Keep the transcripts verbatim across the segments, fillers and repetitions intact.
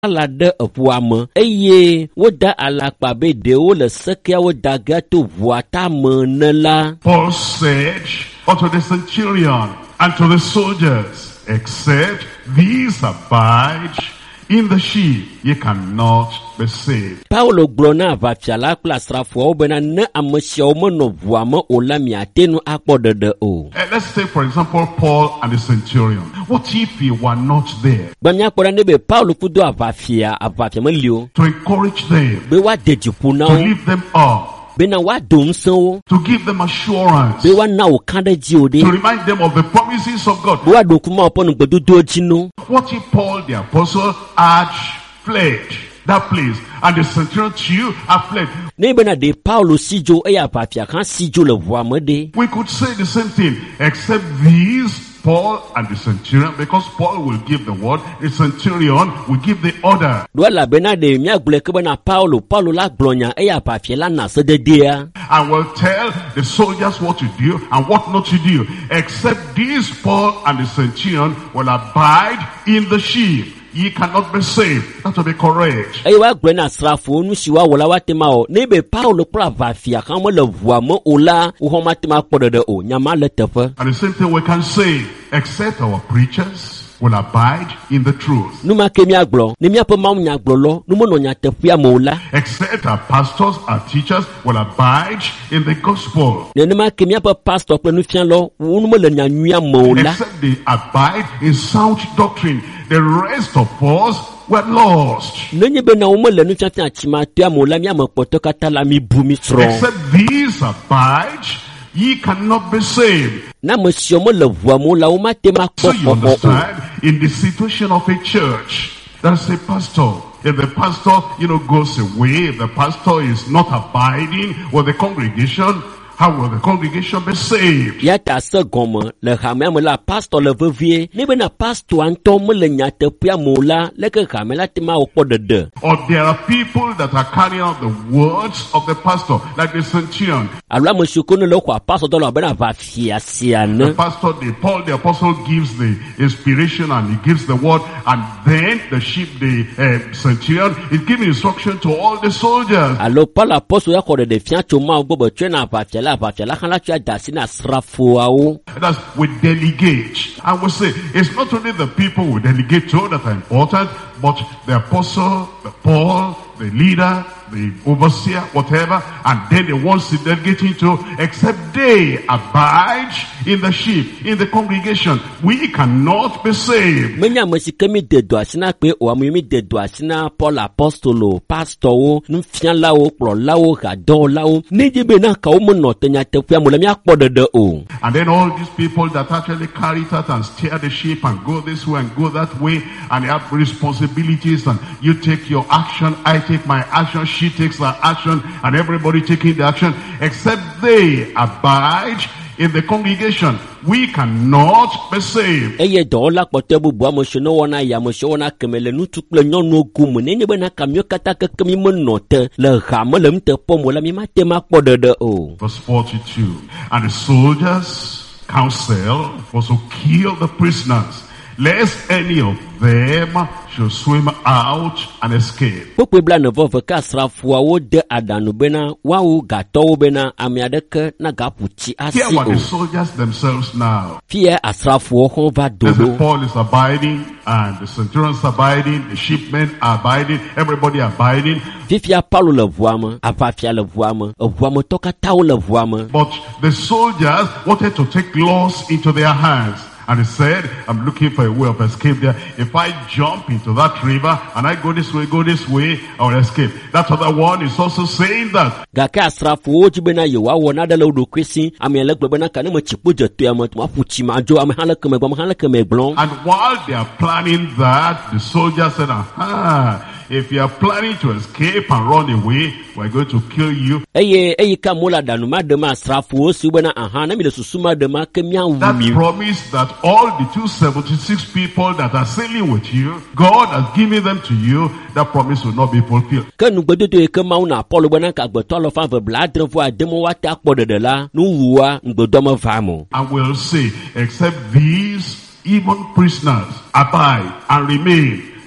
ala de eƒuame eye woda alakpa be ɖewo le sekeawo dage to ʋua tame ne la. Paul said unto the centurion and to the soldiers, except these abide in the ship, ye cannot be saved. Paulo gblɔ na aʋafiala kple asrafoawo bena ne ame siawo menɔ ʋua me o la miate nu akpɔ ɖeɖe o. Uh, let's take for example Paul and the centurion. What if he were not there? Gbe miakpɔ ɖa ne be Paulo kudo aʋafia aʋafia meli o. To encourage them, be woade dziƒo na to wo. lift them up, Bena woado ŋusẽ wo. to give them assurance, Be woana wo ka ɖe dzi o to ɖe. remind them of the promises of God. Be woaɖo ŋku Mawu ƒe nugbedodowo dzi no. What if Paul the apostle had fled that place and the centurion too had fled? Ne bena ɖe Paulo si dzo eye aʋafia hã si dzo le ʋua me ɖe. We could say the same thing, except these, Paul and the centurion, because Paul will give the word, the centurion will give the order. Do elabena ɖe miagblɔe ke bena Paulo Paulo la gblɔ nya eye aʋafia la na sededea. And will tell the soldiers what to do and what not to do. Except these, Paul and the centurion will abide in the ship. Ye cannot be saved. That will be correct. Eye woagblɔe na asrafowo nu si woawɔ la woate ma wɔ. Ne be Paulo kple aʋafia hã mele ʋua me o la, wohã mate ma kpɔ ɖeɖe o. Nyama le teƒe. And the same thing we can say, except our preachers will abide in the truth. Nu ma ke miagblɔ, ne miaƒe mawunyagblɔlɔ, nu menɔ nyateƒea me o la. Except our pastors, our teachers will abide in the gospel. Nenema ke miaƒe pastor kple nufialɔ, wo nu mele nyanyuia me o la. Except they abide in sound doctrine. The rest of us were lost. Nenye bena wo mele nufiafia atsimatoa me o la, miame kpɔtɔ katã la mi bu mi srɔ̃. Except these abide, ye cannot be saved. Na me siwo mele ʋua me o la, wo mate ma So kpɔ you xɔxɔ o. understand, in the situation of a church, there's a pastor. If the pastor, you know, goes away, if the pastor is not abiding with the congregation, how will the congregation be saved? Ya ta se gɔme le hamea me la pastor le vevie. Ne bena pastor ŋutɔ mele nyateƒea me o la, leke hame la te ma wo kpɔ ɖeɖe. Or there are people that are carrying out the words of the pastor, like the centurion. Alo ame siwo ke ne le xɔa pastor dɔ la bena aʋafia sia The ne. pastor, the Paul the apostle gives the inspiration and he gives the word, and then the sheep, the uh, centurion is giving instruction to all the soldiers. Alo Paul apostol ya xɔ ɖeɖefia tso Mawu gbɔ be tsoe na aʋafia la, aʋafia la hã la tsoe ada asi na asrafoawo. That's we delegate. And we say it's not only the people we delegate to that are important, but the apostle, the Paul, the leader, the overseer, whatever, and then the ones he delegating to, except they abide in the sheep, in the congregation, we cannot be saved. Menya ame si ke mi de do asi na kpe o, ame mi de do asi na Paul apostolo, pastorwo, nufialawo, kplɔlawo, hadɔwɔlawo. Ne dze be na kawo menɔ te nyateƒea me le miakpɔ ɖeɖe o. And then all these people that actually carry it out and steer the ship and go this way and go that way, and they have responsibilities, and you take your action, I take my action, she takes her action, and everybody taking the action, except they abide in the congregation, we cannot be saved. Eye dɔwɔla kpɔtɔe bubu ame siwo ne wɔna ya, ame siwo wɔna keme le ŋutsu kple nyɔnuwo gome. Nenye be na kamiwo katã keke mi menɔ te le hame le nuteƒe me la, mi mate ma kpɔ ɖeɖe o. Verse forty-two. And the soldiers counsel was to kill the prisoners, lest any of them should swim out and escape. Kpokpe bla ne vɔ ve ke asrafoawo de aɖaŋu bena woawo gatɔwo bena ame aɖeke na gaƒu tsi asi Here were the o. soldiers themselves now. Fie asrafowo hã va do As ɖo. Paul is abiding, and the centurions abiding, the shipmen are abiding, everybody abiding. Fifia Paulo le ʋua me, aʋafia le ʋua me, eʋua me tɔ katãwo le ʋua me. But the soldiers wanted to take laws into their hands. And he said, I'm looking for a way of escape there. If I jump into that river and I go this way, go this way, I will escape. That other one is also saying that. Gake asrafowo dzi bena yewoawɔ naɖe le wo ɖokui si, ame le gblɔ bena ka ne me tsi kpo dze toea me, woaƒu tsi ma dzo, ame hã le keme gbɔ, ame hã le keme gblɔm. And while they are planning that, the soldiers said, aha, if you are planning to escape and run away, we're going to kill you. Eye eye ka mo le aɖaŋu ma ɖem asrafowo si bena aha ne mi le susu ma ɖem ke miawu That mi. promise that all the two hundred seventy-six people that are sailing with you, God has given them to you, that promise will not be fulfilled. Ke nugbedodo yi ke Mawu na Paulo bena ka agbetɔ alɔfa eve blaadre vɔ ade me woate akpɔ ɖeɖe la, nuwua nugbedɔ me va mo. And we'll say, except these even prisoners abide and remain,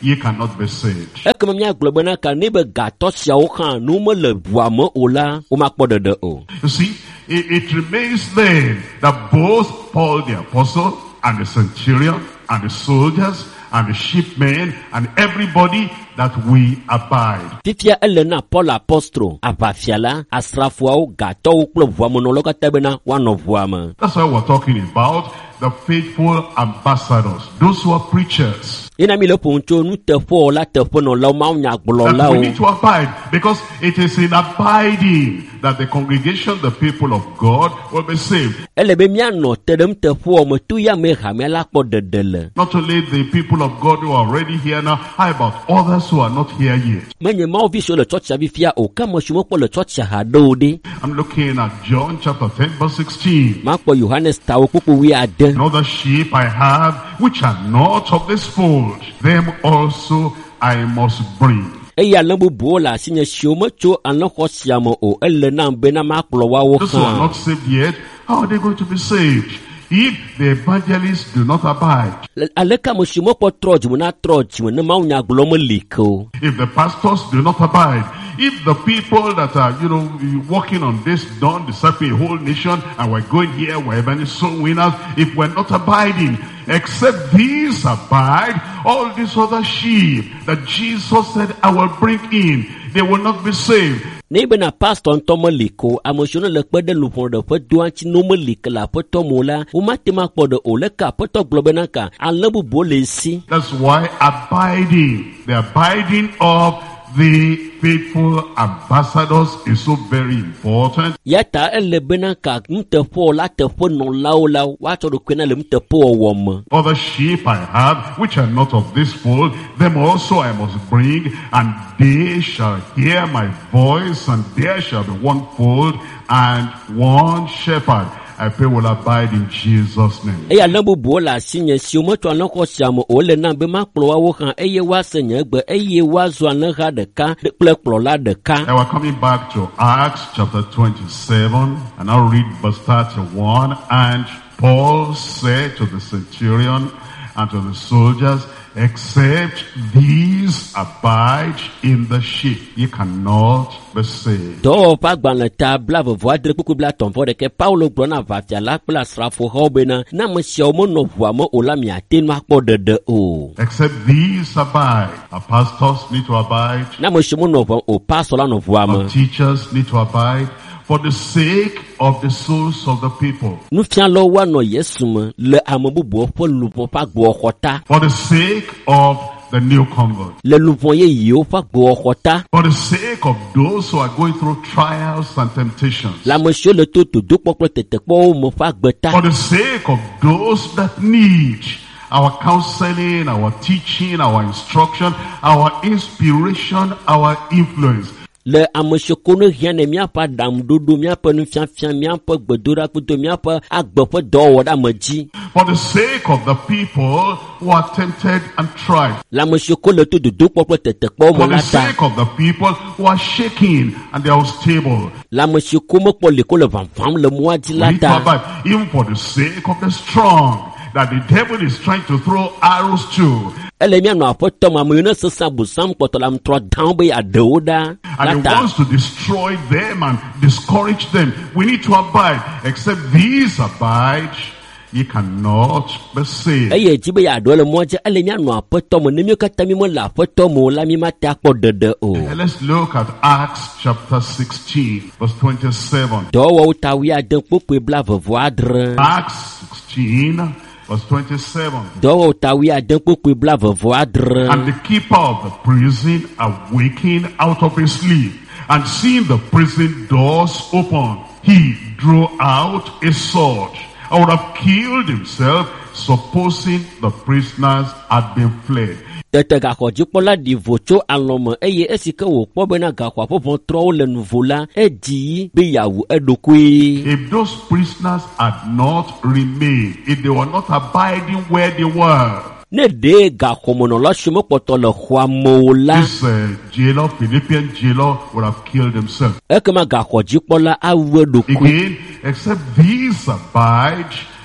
ye cannot be saved. Ekema mia globena ka ni be gato siawo kan nu me le bua mo ola o ma kpo dede o. You see, it, it remains then that both Paul the apostle and the centurion and the soldiers and the shipmen and everybody that we abide. Fifia elena Paul apostro abafiala asrafuao gato klo vuamono loka tebena one of vuama. That's why we're talking about the faithful ambassadors, those who are preachers. Ina mi le poncho nu te fo la te fo no la ma nya gbolo la That we o. need to abide, because it is in abiding that the congregation, the people of God, will be saved. Ele be mia no te dem te fo mo tu ya me ha me la kpo dedele. Not only the people of God who are already here now, how about others who are not here yet? Menye ma ovi so le church ya bifia o ka mo shimo po le church ha do de. I'm looking at John chapter ten verse sixteen. Ma po Johannes ta o popo wi ade. Another sheep I have, which are not of this fold, them also I must bring. Eya lambu bola sinye shiomo cho anoko siamo o ele na be na ma klo wa wo Those who are kan. not saved yet, how are they going to be saved? If the evangelists do not abide, Aleka mo shimo po troj mo na troj mo na ma nya gbolo mo liko. if the pastors do not abide, if the people that are, you know, working on this dawn, discipling a whole nation, and we're going here, we're even soul winners, if we're not abiding, except these abide, all these other sheep that Jesus said, I will bring in, they will not be saved. Ne be na pastor ntomo liko amosiono le pe de lupon de fe duanchi no mo lik la pe to mola o ma te ma kpo de o le ka pe to globena ka alebu bole si. That's why abiding, the abiding of the faithful ambassadors is so very important. Yata ele bena ka mte po la te po no lao la wa to do kwena le mte po wo mo. Other sheep I have, which are not of this fold, them also I must bring, and they shall hear my voice, and there shall be one fold and one shepherd. I pray will abide in Jesus' name. Eya lambu bola sinye si o mo to anoko siamo o le na be ma klo wa wo kan eye wa senye gbe eye wa zo an ha de ka de ple klo la de ka. And we're coming back to Acts chapter twenty-seven, and I'll read verse thirty-one. And Paul said to the centurion and to the soldiers, except these abide in the ship, ye cannot be saved. Do pa gban ta bla vo adre kuku bla ton for de ke Paulo gbona va tia la pla srafo ho be na na mo sia mo no vo mo o la mi aten ma kpo de o. Except these abide. Our pastors need to abide. Na mo sia mo no vo o pastor la no vo Our mo. teachers need to abide for the sake of the souls of the people. Nu fian lo wa no Yesu mo le amobubu fo lupo pa gbo okota. For the sake of the new convert. Le lupo ye yo fa gbo okota. For the sake of those who are going through trials and temptations. La mo sia le to to do popo tete po mo fa gbeta. For the sake of those that need our counseling, our teaching, our instruction, our inspiration, our influence. Le amoshikono hiane mia pa dam dudu mia pa nu fian fian mia pa gbedora kuto mia pa agbo pa do woda maji. For the sake of the people who are tempted and tried. La moshikolo to dudu popo tete po mo For the lata. sake of the people who are shaking and they are unstable. La moshikomo po likolo van fam le moaji We need to lata. abide. Even for the sake of the strong, that the devil is trying to throw arrows to. Ele mia no apoto ma mo yuna sesa busam poto lam tro down be adoda. And he Lata. wants to destroy them and discourage them. We need to abide. Except these abide, ye cannot be saved. Eye jibe ya do le moaji ele mia no apoto mo nemi kata mi mo la apoto mo la mi mata akpo dede o. And let's look at Acts chapter sixteen, verse twenty-seven. Do wo tawi adan popo bla vovo adre. Acts sixteen, verse twenty-seven. Do wo tawi adan popo bla vovo adre. And the keeper of the prison awaking out of his sleep, and seeing the prison doors open, he drew out a sword, and would have killed himself, supposing the prisoners had been fled. Tete gakwa jikpola di vocho aloma eye esike wo kpo bena gakwa popon tro le nuvola eji be yawu edokui. If those prisoners had not remained, if they were not abiding where they were, Ne de gakwa mono lo shimo poto le khwa mola. this uh, jailer, Philippian jailer, would have killed himself. Ekema gakwa jikpola awu edokui. Again, except these abide,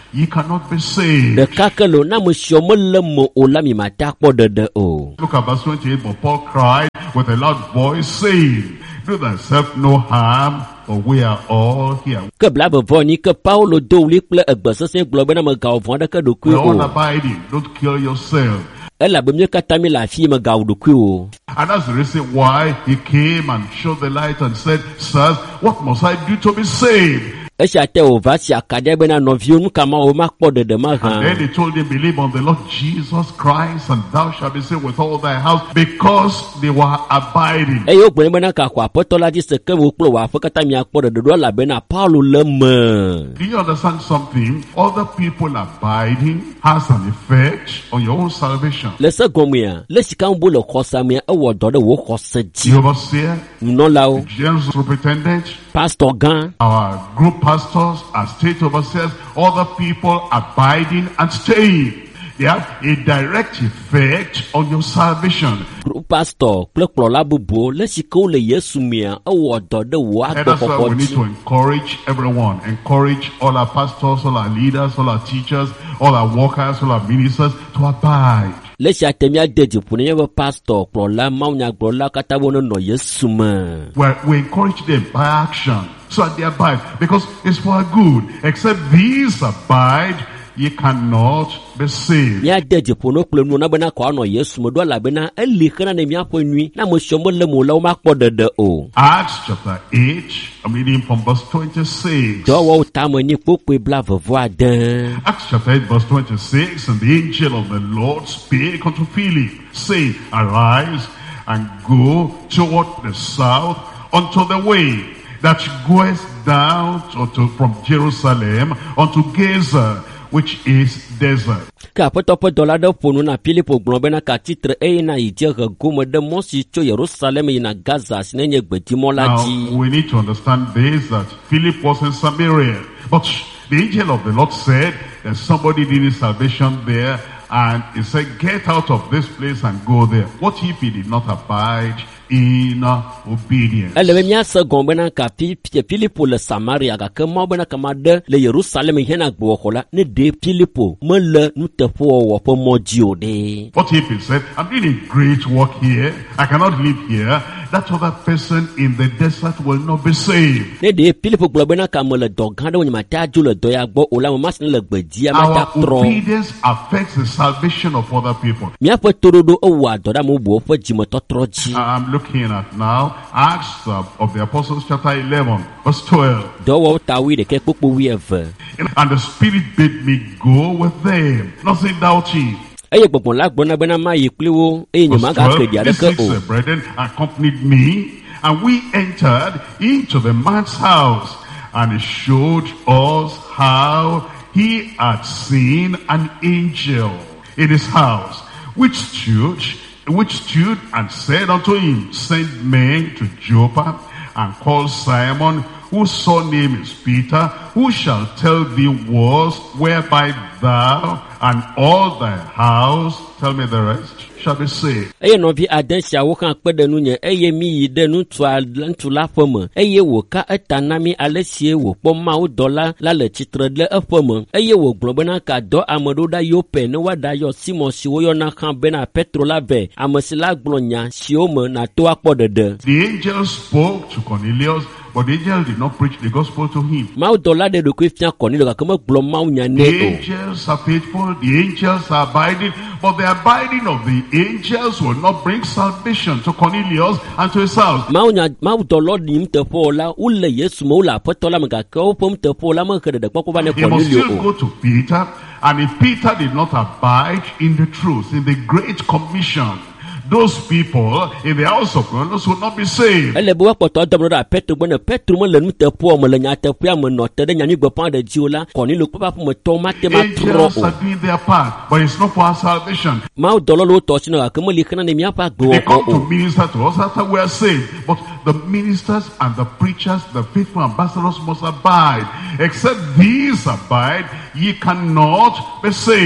ye cannot be saved. Ɖeka ke lo na me sio me le mo o la mi mate akpɔ ɖeɖe o. Look at verse twenty-eight. But Paul cried with a loud voice, saying, do thyself no harm, for we are all here. Ke bla vevɔ ni ke Paulo do wli kple egbesesẽ gblɔ bena megawɔ vɔ̃ aɖeke ɖokui We're all o. abiding. Don't kill yourself. Elabe mía katã mi le afi megawɔ ɖokui o. And that's the reason why he came and showed the light and said, sirs, what must I do to be saved? Esia te wòva si akaɖia bena nɔviwo nu ka ma wo makpɔ ɖeɖe ma And then hã. he told him, believe on the Lord Jesus Christ, and thou shalt be saved with all thy house, because they were abiding. Eye wogblɔ nɛ bena gakɔ aƒetɔ la dzi se ke wò kple wò aƒe katã miakpɔ ɖeɖe ɖo elabena Paulo le me. Do you understand something? Other people abiding has an effect on your own salvation. Le se gɔmea, le sika ŋu bo le xɔsamea, ewɔ dɔ ɖe wò xɔse The dzi. overseer, Nunɔlawo, general superintendent, pastor gã, our group pastors, our state overseers, other people abiding and staying. They have a direct effect on your salvation. group pastor kple kplɔla bubuwo le sike wo le Yesu mea, ewɔ dɔ ɖe wò And that's why agbɔxɔxɔ we need to dzi. encourage everyone. Encourage all our pastors, all our leaders, all our teachers, all our workers, all our ministers to abide. Le sia te miade dziƒo ne nye be pastor, kplɔla, mawunyagblɔla katã wo nenɔ Yesu me. Where we encourage them by action so that they abide, because it's for our good. Except these abide, ye cannot be saved. Miade dziƒo no kple nu na bena kɔ anɔ Yesu me ɖo elabena eli xena ne miaƒe nyui na me sio me le mo la wo makpɔ ɖeɖe o. Acts chapter eight, I'm reading from verse twenty-six. Dɔwɔwo tame ni kpokpoe bla vevɔ ade. Acts chapter eight, verse twenty-six, and the angel of the Lord spake unto Philip, saying, arise and go toward the south unto the way that goeth down to, to, from Jerusalem unto Gaza, which is desert. Ke aƒetɔ ƒe dɔla ɖe ƒo nu na Filipo gblɔ bena katsitre eye na yi dze ʋe gome ɖe mɔ si tso Yerusalem yina Gaza si nenye gbedimɔ la Now, dzi. we need to understand this, that Philip was in Samaria. But the angel of the Lord said, there's somebody needing salvation there. And he said, get out of this place and go there. What if he did not abide in uh, obedience? Ele be miase gɔm bena ka Fi- Fi- Filipo le Samaria gake Mawu bena kama ɖe le Yerusalem hena gbɔwɔxɔ la ne ɖe Filipo mele nuteƒewɔwɔ ƒe mɔ dzi o ɖe. What if he said, I'm doing a great work here, I cannot live here, that other person in the desert will not be saved. Ne ɖe Filipo gblɔ bena ka me le dɔ gã ɖe wɔnyɛ mate adzo le dɔ ya gbɔ o la me masine le gbedzia Our mate atrɔ. obedience affects the salvation of other people. Míaƒe toɖoɖo ewɔa dɔ ɖe ame bubuwo ƒe dzimetɔtrɔ dzi. I'm looking at now Acts uh, of the Apostles chapter eleven, verse twelve. Dɔwɔwo ta wi ɖeke kpokpo wi eve. And the Spirit bid me go with them, nothing doubting. Eye gbɔgbɔ la gblɔna bena mayi kpli wo eye nye Verse magake twelve, ɖi these aɖeke six uh, o. brethren accompanied me, and we entered into the man's house, and he showed us how he had seen an angel in his house, which stood, which stood and said unto him, send men to Joppa, and call Simon, whose surname is Peter, who shall tell thee words whereby thou and all thy house, tell me the rest, shall be saved. Eye nɔvi ade siawo hã kpe ɖe nunye eye mi yi ɖe ŋutsua ŋutsu la ƒe me eye wòka eta na mi ale sie wòkpɔ Mawu dɔla la le tsitre ɖe eƒe me eye wògblɔ bena ka dɔ ame ɖo ɖa Yope ne woaɖayɔ Simon si woyɔna hã bena Petro la vɛ ame si la gblɔ nya siwo me nato akpɔ ɖeɖe. The angel spoke to Cornelius, but the angel did not preach the gospel to him. Mawu dɔla ɖe ɖokui fia Kɔnilio gake megblɔ Mawu nya The nɛ o. angels are faithful, the angels are abiding, but the abiding of the angels will not bring salvation to Cornelius and to his house. Mawu nya Mawu dɔlɔ ɖim teƒewɔ la wole Yesu me wole aƒetɔ la me gake woƒe teƒewɔ la mehe ɖeɖekpɔkpɔ va ne He must Kɔnilio still o. go to Peter, and if Peter did not abide in the truth, in the Great Commission, those people in the house of Cornelius will not be saved. Ele be woakpɔtɔ dɔm ɖe Petro gbɔ ne Petro mele nuteƒewɔ me le nyateƒea me nɔ te ɖe nyanyigbeƒã ɖe dzi o la Kɔnilio kple eƒe aƒemetɔwo mate ma Angels trɔ are o. doing their part, but it's not for our salvation. Mawu dɔlɔ le wo tɔ si na gake meli xena ne míaƒe They come agbewɔxɔ to o. minister to us after we are saved. But the ministers and the preachers, the faithful ambassadors must abide. Except these abide, ye cannot be saved.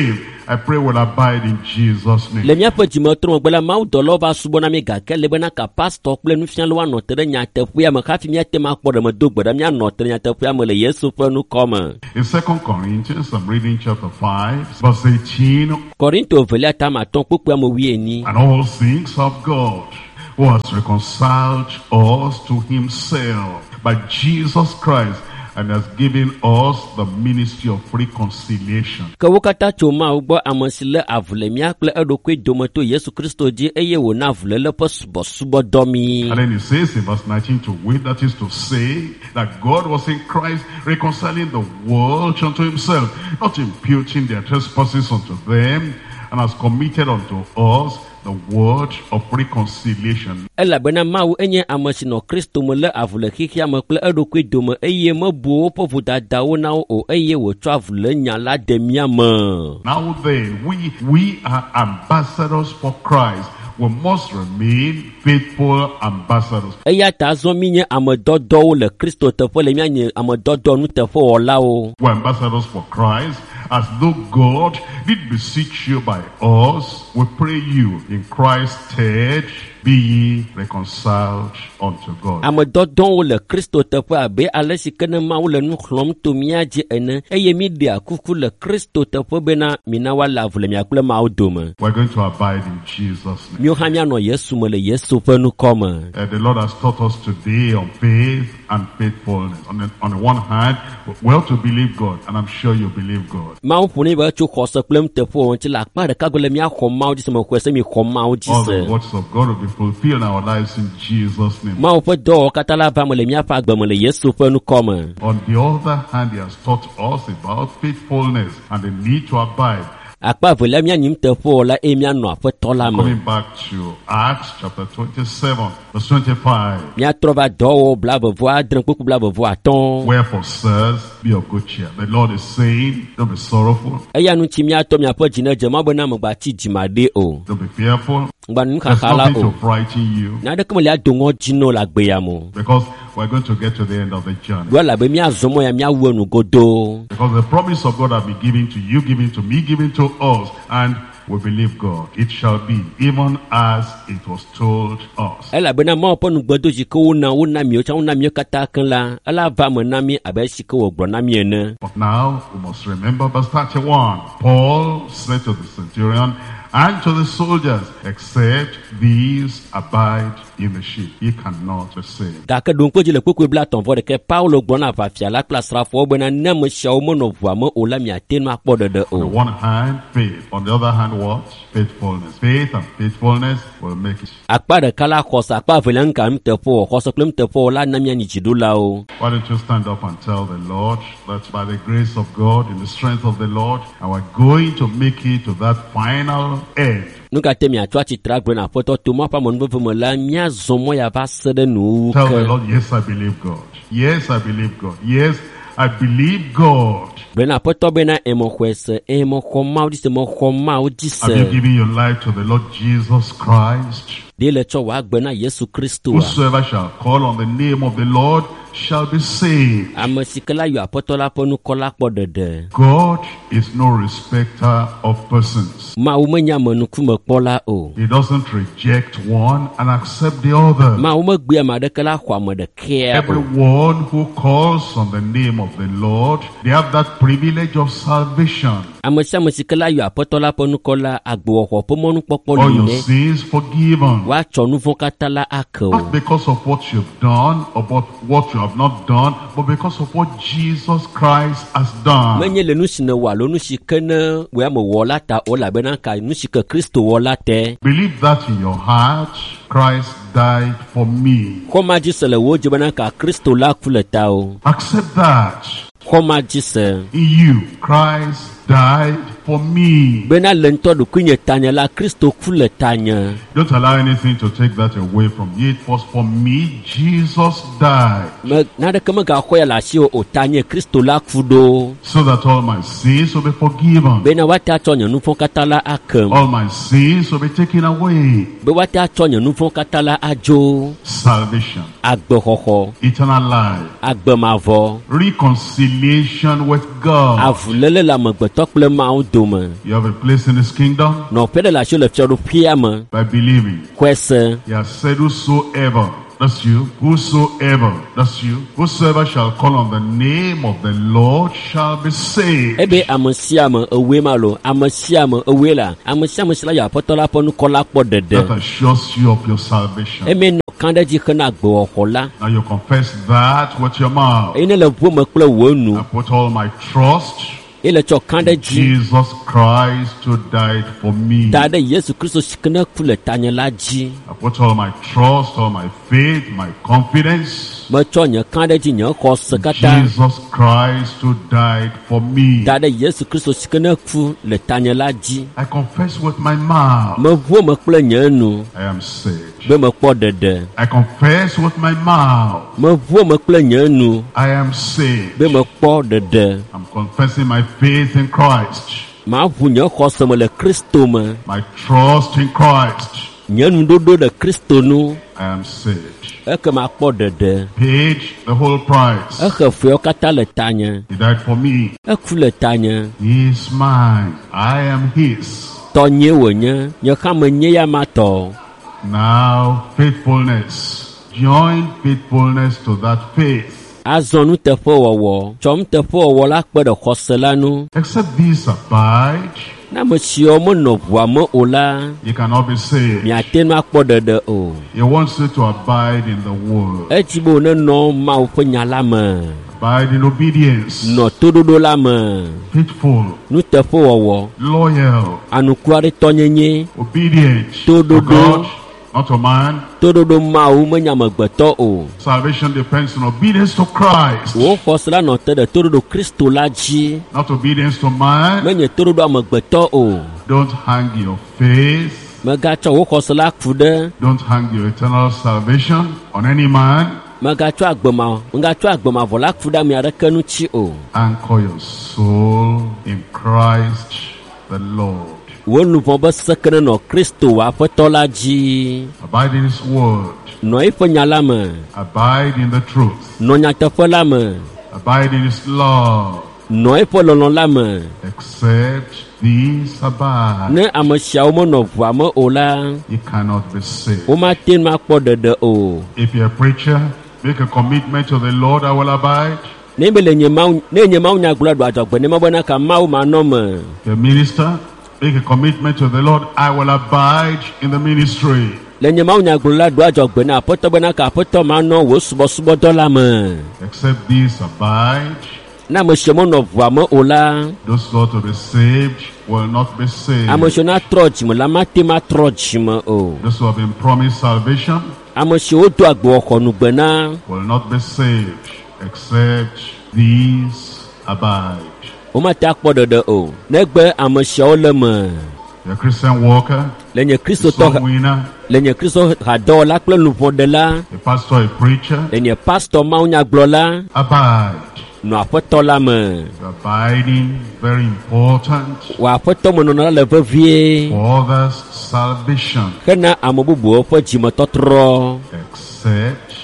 I pray will abide in Jesus' name. Le miaƒe dzimetro gbela mawu dɔlɔ va subɔna mi gake le bena ka pastor kple nufialawo anɔ te ɖe nyateƒea me hafi miate ma kpɔ ɖe me do gbe ɖe mianɔ te ɖe nyateƒea me le Yesu ƒe nukɔme. In Second Corinthians, I'm reading chapter five, verse eighteen. Korinto velia tama atɔ̃ kpukpua me wi eni. And all things of God, who has reconciled us to himself by Jesus Christ, and has given us the ministry of reconciliation. Ke wo katã tso Mawu gbɔ ame si lé avu le mía kple eɖokui dome to Yesu Kristo dzi eye wòna avuléle ƒe subɔsubɔdɔ mi. And then he says in verse nineteen to wit, that is to say that God was in Christ reconciling the world unto himself, not imputing their trespasses unto them, and has committed unto us the word of reconciliation. Elabena Mawu enye ame si nɔ Kristo me lé avu le xixia me kple eɖokui dome eye mebu woƒe vodadawo na wo o eye wòtsɔ avu le nya la de mía me. Now then, we we are ambassadors for Christ. We must remain faithful ambassadors. Eya ta azɔ mi nye ame dɔdɔwo le Kristo teƒe le míanye ame dɔdɔ nuteƒewɔlawo. We are ambassadors for Christ, as though God did beseech you by us. We pray you in Christ's stead, be ye reconciled unto God. Ame dɔdɔwo le Kristo teƒe abe ale si ke ne Mawu le nu xlɔm to mía dzi ene eye mi ɖea kuku le Kristo teƒe bena mina woale avu le mia kple Mawu dome. We're going to abide in Jesus' name. Mío hã míanɔ Yesu me le Yesu ƒe nukɔme. Uh, the Lord has taught us today on faith and faithfulness. On the, on the one hand, well to believe God, and I'm sure you believe God. Mawu ƒo ne be tso xɔse kple nuteƒewɔ ŋuti le akpa ɖeka gbe le míaxɔ Mawu dzi se mexɔe se mi xɔ Mawu dzi All se. the words of God will be fulfilled in our lives in Jesus' name. Mawu ƒe dɔwɔwɔ katã la va me le míaƒe agbe me le Yesu ƒe nukɔme. On the other hand, he has taught us about faithfulness and the need to abide. Akpa velia míanyim teƒewɔla eye míanɔ aƒetɔ la me. Coming back to Acts chapter twenty-seven, verse twenty-five. Míatrɔ va dɔwɔwɔ blavevo adre kpukpu blavevo atɔ̃. Wherefore, sirs, be of good cheer. The Lord is saying, don't be sorrowful. Eya ŋuti míatɔ miaƒe dzi ne dze ma bena megbati dzima o. Don't be fearful. Ngba nu There's xaxa la nothing o. to frighten you, Naɖeke meli ado ŋɔdzi no le agbea me. because we're going to get to the end of the journey. Do elabe míazɔ mɔ ya míawu enu godoo. Because the promise of God has been given to you, given to me, given to us, and we believe God. It shall be even as it was told us. Elabena Mawu ƒe nugbedo si ke wona wona mi wotsã wona mi katã keŋ la, ela va me na mi abe si ke wògblɔ na mi ene. But now we must remember verse thirty-one. Paul said to the centurion and to the soldiers, except these abide in the ship, ye cannot be saved. Gake ɖoŋkpe dzi le kpekpe bla tɔ̃ vɔ ɖeke Paulo gblɔ na aʋafia kple asrafowo bena ne ame siawo menɔ ʋua me o la miate ŋu akpɔ ɖeɖe On the o. one hand, faith. On the other hand, what? Faithfulness. Faith and faithfulness will make it. Akpa ɖeka la xɔse, akpa evelia ŋka nuteƒewɔ, xɔse kple nuteƒewɔ la na mianyi dziɖolawo. Why don't you stand up and tell the Lord that by the grace of God, in the strength of the Lord, and we're going to make it to that final end. Nu gate miatsɔ atsitre agblɔ na aƒetɔ to mɔ ƒe amenuveve me la míazɔ mɔ ya va se ɖe nuwu Tell the ke. Lord, yes, I believe God. Yes, I believe God. Yes, I believe God. Gblɔ na aƒetɔ bena emexɔe se, emexɔ Mawu dzi se, mexɔ Mawu dzi Have you se. given your life to the Lord Jesus Christ? Ɖe le tsɔ wòa agbe na Yesu Kristoa. Whosoever shall call on the name of the Lord shall be saved. Ame si ke la yɔ aƒetɔ la ƒe nukɔ la kpɔ ɖeɖe. God is no respecter of persons. Mawu menye ame nukume kpɔla o. He doesn't reject one and accept the other. Mawu megbe ame aɖeke la xɔ ame ɖekea o. Everyone who calls on the name of the Lord, they have that privilege of salvation. Ame sia ame si ke la yɔ aƒetɔ la ƒe nukɔ la agbewɔxɔ ƒe mɔnukpɔkpɔ All li your nɛ. sins forgiven. Woatsɔ nu vɔ̃ katã la ake o. Not because of what you've done or about what you have not done, but because of what Jesus Christ has done. Menye le nu si nèwɔ alo nu si ke ne wòe ame wɔ la ta o elabena ka nu si ke Kristo wɔ la te. Believe that in your heart. Christ died for me. Xɔma dzi se le wo dzi bena ka Kristo la ku le ta o. Accept that. Xɔma dzi se In you, Christ died for me. bena le ŋutɔ ɖokui nye tanye la Kristo ku le tanye. Don't allow anything to take that away from you. It was for me Jesus died, Me naɖeke megaxɔ ya le asi o o tanye Kristo la ku ɖo. so that all my sins will be forgiven. Bena woate atsɔ nye nu vɔ̃ katã la akem. All my sins will be taken away. Be woate atsɔ nye nu vɔ̃ katã la adzo. Salvation, Agbexɔxɔ, eternal life, agbemavɔ, reconciliation with God. avuléle le amegbetɔ kple Mawu dome. You have a place in his kingdom No pede la shole fiodo piame. by believing. Kwese. He has said, whosoever, that's you, whosoever, that's you, whosoever shall call on the name of the Lord shall be saved. Ebe amasiama ewe malo, amasiama ewe la, amasiama sila ya potola ponu kola po dede. That assures you of your salvation. Eme no kanda ji kana gbo okola. Now you confess that with your mouth. Ene le bu me kple wonu. I put all my trust Ele cho kanda ji. Jesus Christ who died for me. Dade Yesu Kristo sikana kule tanya la ji. I put all my trust, all my faith, my confidence. Me cho nye kanda ji nye ko sekata. Jesus Christ who died for me. Dade Yesu Kristo sikana ku le tanya la ji. I confess with my mouth. Me bu me kple nye nu. I am saved. Be me kpo dede. I confess with my mouth. Me bu me kple nye nu. I am saved. Be me kpo dede. I'm confessing my faith in Christ. Ma bu nye ko se me le Kristo me. My trust in Christ. Nye nu dodo de Kristo nu. I am saved. Eke ma kpo dede. Paid the whole price. Eke fio kata le tanya. He died for me. Eku le tanya. He is mine. I am his. To nye wo nye. Nye kame nye ya ma to. Now faithfulness. Join faithfulness to that faith. Azonu teƒe wɔwɔ. Tsɔm teƒe wɔwɔ la kpe ɖe xɔse la nu. Except these abide, Na me siwo menɔ ʋua me o la. you cannot be saved. Miate nu akpɔ ɖeɖe o. He wants you to abide in the word. Edzi be wònenɔ Mawu ƒe nya la me. Abide in obedience. Nɔ toɖoɖo la me. Faithful. Nuteƒe wɔwɔ. Loyal. Anukuaɖetɔnyenye. Obedient. To do To do. God, not to man. Toɖoɖo Mawu menye amegbetɔ o. Salvation depends on obedience to Christ. Wò xɔse la nɔ te ɖe toɖoɖo Kristo la dzi. Not obedience to man. Menye toɖoɖo amegbetɔ o. Don't hang your faith. Megatsɔ wò xɔse la ku ɖe. Don't hang your eternal salvation on any man. Megatsɔ agbema, megatsɔ agbemavɔ la ku ɖe ame aɖeke ŋuti o. Anchor your soul in Christ the Lord. Wò nuvɔ be sekene nɔ Kristo wò aƒetɔ la dzi. Abide in his word. Nɔ eƒe nya la me. Abide in the truth. Nɔ nyateƒe la me. Abide in his love. Nɔ eƒe lɔlɔ la me. Except these abide. Ne ame siawo menɔ ʋua me o la, You cannot be saved. womate nu akpɔ ɖeɖe o. If you're a preacher, make a commitment to the Lord, I will abide. Ne be le nye Mawu, ne nye Mawu nyagblɔ ɖo adzɔgbe ne mebena ka Mawu manɔ me. If you're a minister, make a commitment to the Lord, I will abide in the ministry. Le nye Mawu nyagblɔ la ɖo adzɔgbe ne aƒetɔ bena ka aƒetɔ manɔ wò subɔsubɔdɔ la me. Except these abide. Ne ame siwo menɔ ʋua me o la, Those who ought to be saved will not be saved. ame siwo na trɔ dzime la mate ma trɔ dzime o. Those who have been promised salvation Ame siwo do agbewɔxɔnugbe na, will not be saved. Except these abide. womate akpɔ ɖeɖe o. Negbe ame siawo le me. You're a Christian worker, Le nye a Kristotɔ, soul winner, le nye Kristo hadɔwɔla kple luʋɔɖela, a pastor, a preacher, le nye pastor Mawu nyagblɔla, abide. nɔ aƒetɔ la me. The abiding, very important Wò aƒetɔ menɔnɔ la le vevie. for others' salvation. Hena ame bubuwo ƒe dzimetɔtrɔ. Except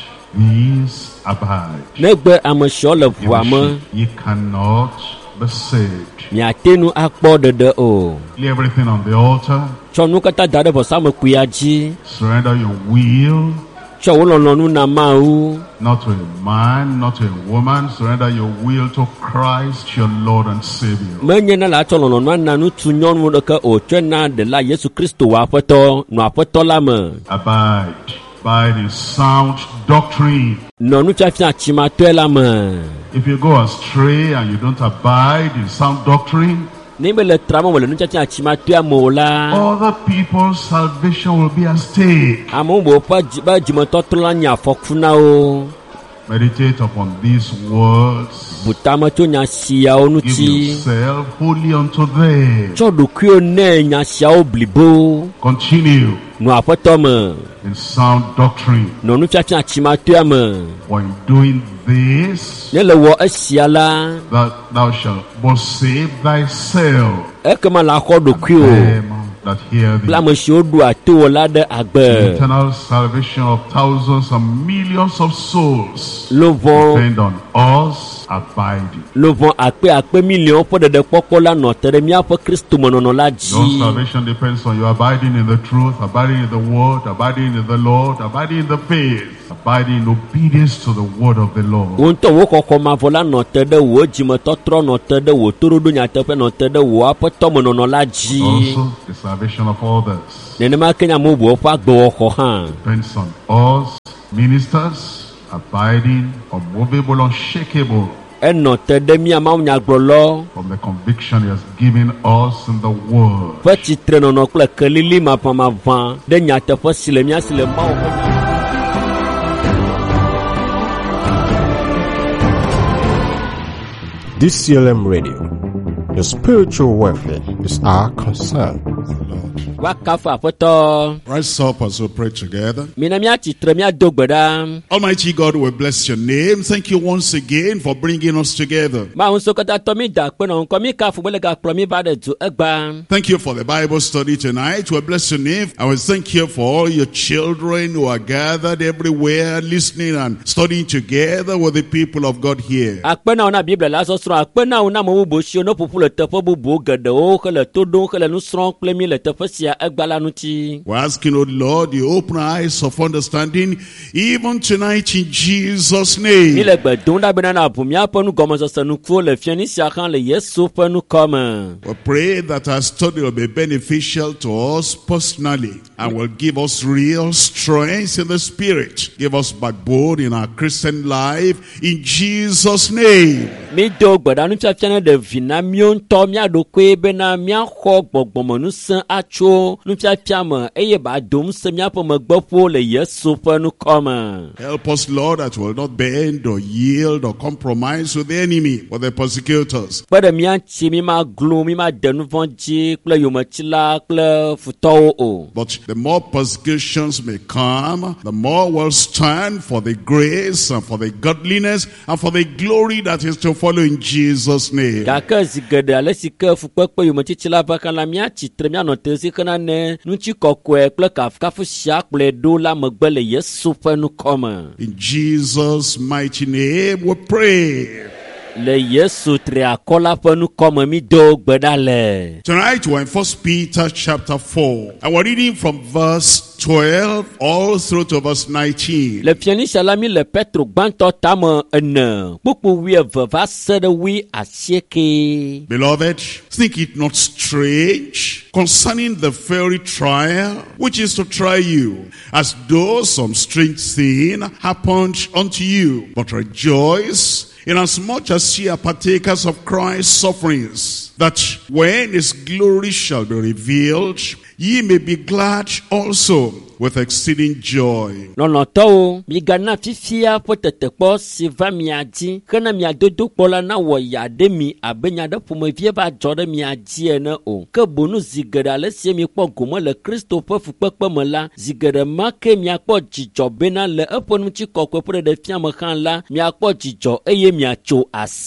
these abide. Negbe ame siawo le ʋua me, You cannot be saved. miate nu akpɔ ɖeɖe o. Lay everything on the altar. Tsɔ nu katã da ɖe vɔsamekuia dzi. Surrender your will, Tsɔ wo lɔlɔ̃nu na Mawu. not to a man, not to a woman. Surrender your will to Christ, your Lord and Savior. Menye ne la tsɔ lɔlɔ̃nua na ŋutsu nyɔnu ɖeke o, tsɔe na ɖela Yesu Kristo wò aƒetɔ, nɔ aƒetɔ la me. Abide. Abide in sound doctrine. Nɔ nufiafia tsimatɔe la me. If you go astray and you don't abide in sound doctrine, Ne be le trame me le nufiafia tsimatɔea me o la, other people's salvation will be at stake. ame bubuwo ƒe dzi- ƒe dzimetɔtrɔ la nye afɔku na wo. Meditate upon these words. Butame tso nya siawo Give ŋuti. yourself wholly unto them. Tsɔ ɖokuiwo ne nya siawo blibo. Continue Nɔ aƒetɔ me. in sound doctrine. Nɔ nufiafia tsimatɔea me. For in doing this, Ne le wɔ esia la, that thou shalt both save thyself ekema la xɔ ɖokuiwo. them that hear Kple thee. ame siwo ɖoa to wò la ɖe agbe. Eternal salvation of thousands and millions of souls Lovɔ, depend on us abiding. Luvon akpe akpe million po de de poko la no tere mi apo Kristo monono la ji. Your salvation depends on you abiding in the truth, abiding in the word, abiding in the Lord, abiding in the faith, abiding in obedience to the word of the Lord. Unto wo koko ma vola no tere wo jime totro no tere wo turudu nya tepe no tere wo apo to monono la ji. Also, the salvation of others Nenema kenya mo bo fa gbo ko han. depends on us, ministers, abiding, unmovable, unshakable, Eno tere mi ama nya gbolo. from the conviction he has given us in the word. Fa titre no no kle kelili ma pa ma van. De nya tepe sile mi asile ma o. D C L M Radio. Your spiritual welfare is our concern. Wakafa foto. Rise up as we pray together. Minamia titre mi adogbeda. Almighty God, we bless your name. Thank you once again for bringing us together. Ma unso kata tomi da pe no nko mi ka fu bele ga promi ba de tu egba. Thank you for the Bible study tonight. We bless your name. I will thank you for all your children who are gathered everywhere, listening and studying together with the people of God here. Akpe na ona Bible la so sro akpe na ona mo bo shi no pupu le tefe bubu gede o kele todo kele nu sro kle mi le tefe sia egba la nu ti. We're asking, oh Lord, you open eyes of understanding even tonight in Jesus' Mi name. le gbe don da bena na bu mi apo nu gomo so se nu ku le fiani sia kan le Yesu pe nu come. We pray that our study will be beneficial to us personally and will give us real strength in the spirit. Give us backbone in our Christian life in Jesus' name. Mi do gbeda nu fia fia de vina mi on to mi ado kwe bena mi akho gbogbomo nu san acho nu fia fia mo eye ba dom se mi apo mo gbopo le Yesu pe nu come. Help us, Lord, that we'll not bend or yield or compromise with the enemy or the persecutors. Pwede mi an chi mi ma glu mi ma denu vonji kle yo ma chila kle futo o. But the more persecutions may come, the more we'll stand for the grace and for the godliness and for the glory that is to follow in Jesus' name. Kaka zigede ale sike fukpekpe yo ma chila ba kan la mi a chitre mi anote si kana ne nu chi kokwe kle kaf kafu sia kle do la megbe le Yesu pe nu come. In Jesus' mighty name we pray. Le Yesu tre akola pe nu come mi do gbeda le. Tonight we're in First Peter chapter four, and we're reading from verse twelve all through to verse nineteen. Le fiani salami le Petro gbanto tamo ene. Pupu wi eve va se de wi asieke. Beloved, think it not strange concerning the fiery trial which is to try you, as though some strange thing happened unto you. But rejoice inasmuch as ye are partakers of Christ's sufferings, that when his glory shall be revealed, ye may be glad also with exceeding joy. Nono to mi gana fifia potete po si va mi adi kana mi adodo pola na wo ya de mi abenya de pomo vie ba jode mi adi ene o ke bonu zigere ale sie mi po gomo le Kristo po fukpekpe me la zigere ma ke mi akpo jijo bena le eponu chi kokwe pre de fia me kan la mi akpo jijo eye mi acho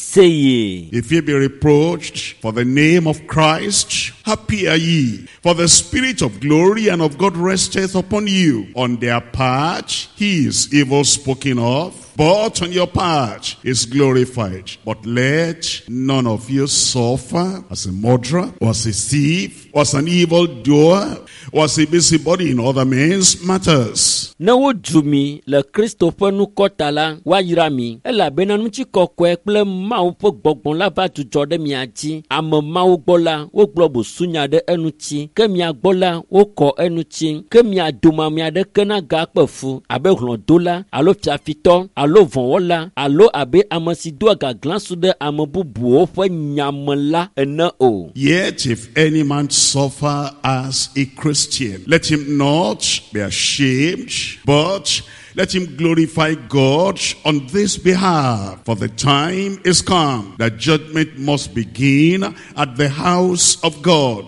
aseye. If ye be reproached for the name of Christ, happy are ye, for the Spirit of glory and of God resteth upon you. On their part, he is evil spoken of, but on your part is glorified. But let none of you suffer as a murderer, or as a thief, or as an evildoer, or as a busybody in other men's matters. Na wo djumi le Kristo pe nu kota la wa yira mi ela bena nu chi kokwe kple mawo pe gbogbon la va tu jode mi ati ame mawo gbola wo gbobo sunya de enu ti ke mi agbola wo ko enu ti ke mi adoma mi ade kana ga pefu abe hlon dola alo fiafito alo vonwola alo abe amasido aga glansu de ame bubu o fe nyamla ene o. Yet if any man suffer as a Christian, let him not be ashamed, but let him glorify God on this behalf. For the time is come that judgment must begin at the house of God.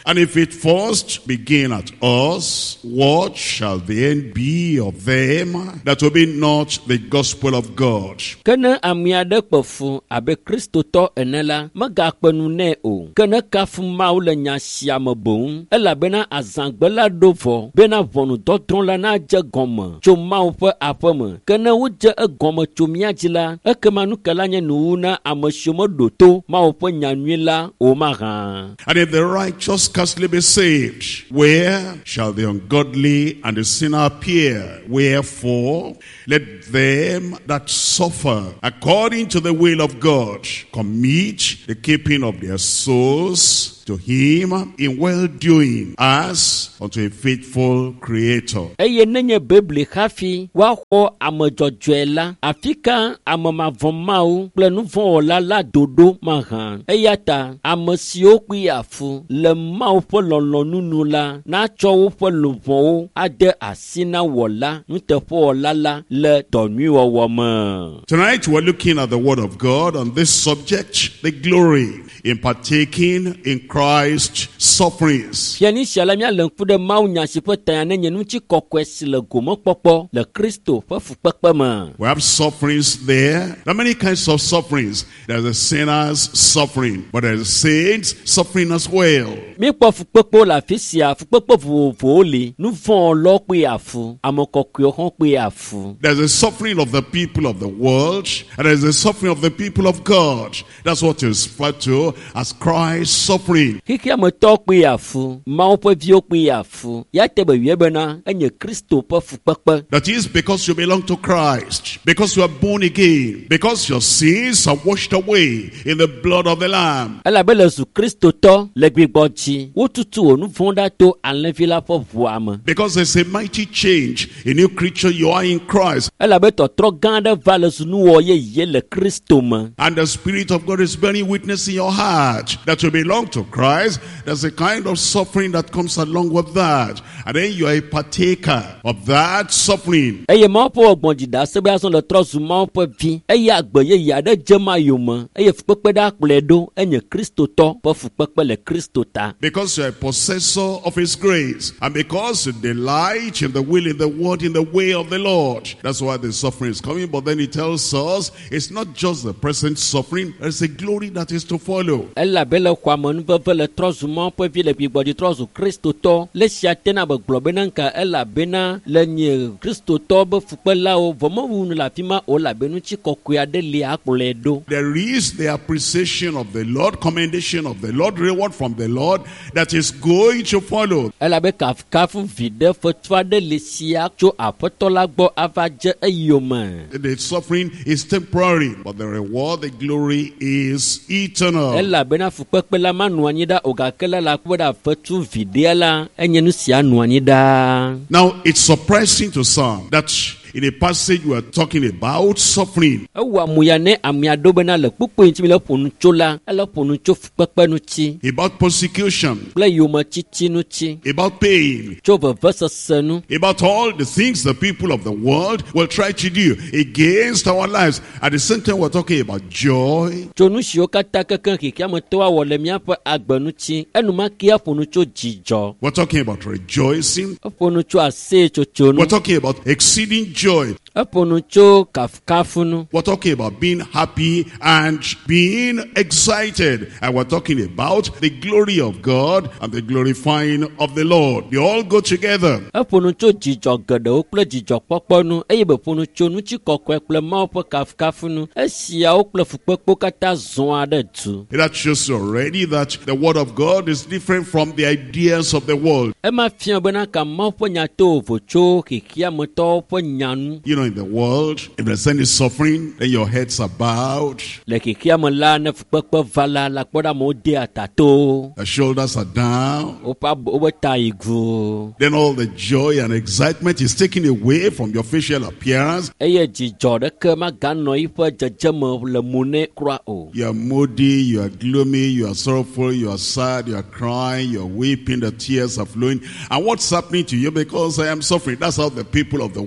And if it first begin at us, what shall the end be of them that obey not the gospel of God? Kene amiade kpofu abe Kristo to enela maga kpenu ne o. Kene kafu mau le nya siame bon. Ela bena azangbela dovo. Bena vonu dodron la na je gome. Tso mau pe apeme. Kene wuje e gome tso miadzila. Eke manu kelanye nuuna ameshomo doto. Mau pe nyanwila o maran. And if the righteous scarcely be saved, where shall the ungodly and the sinner appear? Wherefore, let them that suffer according to the will of God commit the keeping of their souls to him in well-doing as unto a faithful creator. Eye nenye Bible hafi wa ho amejojwela afika amamavomau plenu vola la dodo mahan eyata amesio kwiafu le mau pololonunu la na cho poluvon ade asina wola ntefo la le donu woma. Tonight we're looking at the word of God on this subject, the glory in partaking in Christ's sufferings. Fiani shalamia lenkude mau nyasipo tayane nyenuchi kokwesi le gomo popo le Kristo fa fupakpama. We have sufferings there. There are many kinds of sufferings. There's a sinner's suffering, but there's a saint's suffering as well. Mi po fupakpo la fisia fupakpo vovoli nu von lo pe afu amokokyo hon pe afu. There's a suffering of the people of the world, and there's a suffering of the people of God. That's what is referred to as Christ's suffering. Hiki amoto pe afu mau pe vio pe afu ya tebe wiebena enye Kristo po fupakpa. That is because you belong to Christ, because you are born again, because your sins are washed away in the blood of the Lamb. Ela bele su Kristo to le gbigbochi wotutu onu fonda to anlevila po vuama. Because there's a mighty change, a new creature you are in Christ. Ela beto tro ganda vale su nu oye ye le Kristo ma. And the Spirit of God is bearing witness in your heart that you belong to Christ. There's a kind of suffering that comes along with that. And then you are a partaker of that suffering. Eye ma po ogbonjida sebe ason le trosu ma po vi. Eye agboye ya de jema yoma. Eye fukpepe da pledo enye Kristo to po fukpepe le Kristo ta. Because you are a possessor of His grace. And because you delight in the will, in the word, in the way of the Lord. That's why the suffering is coming. But then He tells us it's not just the present suffering. There's a glory that is to follow. Ela bele kwa monu veve le trosu ma po vi le bigbodi trosu Kristo to. Le siatena be globenanka ela bena le nye Kristo to be fukpela o vomo wunu la fima o la benu chi kokuya de li akledo. There is the appreciation of the Lord, commendation of the Lord, reward from the Lord that is going to follow. Ela be kaf kafu vide fotwa de li sia cho apotola gbo avaje eyoma. The suffering is temporary, but the reward, the glory is eternal. Ela bena fukpepe la manuani da ogakela la kwoda fotu vide la enyenu sia nuani da. Now, it's surprising to some that in a passage we are talking about suffering, Ewa muyane amiado bena le pupu intimi le ponu chola ele ponu cho fukpepe nu chi about persecution, ple yoma chichi nu chi about pain, cho vevese senu about all the things the people of the world will try to do against our lives. At the same time, we're talking about joy. cho nu shio kata keke kikia mtoa wole miapo agbenu chi enuma kia ponu cho jijo We're talking about rejoicing. ponu cho ase cho chonu We're talking about exceeding joy. ponu cho kafkafunu. We're talking about being happy and being excited. And we're talking about the glory of God and the glorifying of the Lord. They all go together. Ponu cho jijo gede o kple jijo kpɔkpɔnu eye be ponu cho nu chi kɔkɔe kple mawo ƒe kafukafunu esiawo kple fukpekpo kata zɔn aɖe tu. That shows you already that the word of God is different from the ideas of the world. Ema fia bena ka mawo ƒe nyato vo tso xexia metɔwo ƒe nyanu. You know, in the world, if there's any suffering, then your heads are bowed, Le xexia me la ne fukpekpe va la la kpɔ ɖe amewo de atato. the shoulders are down. Woƒe ab- woƒe ta yi gu. Then all the joy and excitement is taken away from your facial appearance. Eye dzidzɔ ɖeke maganɔ yiƒe dzedzeme le mo nɛ kura o. You are moody, you are gloomy, you are sorrowful, you are sad, you are crying, you are weeping, the tears are flowing. And what's happening to you? Because I am suffering. That's how the people of the world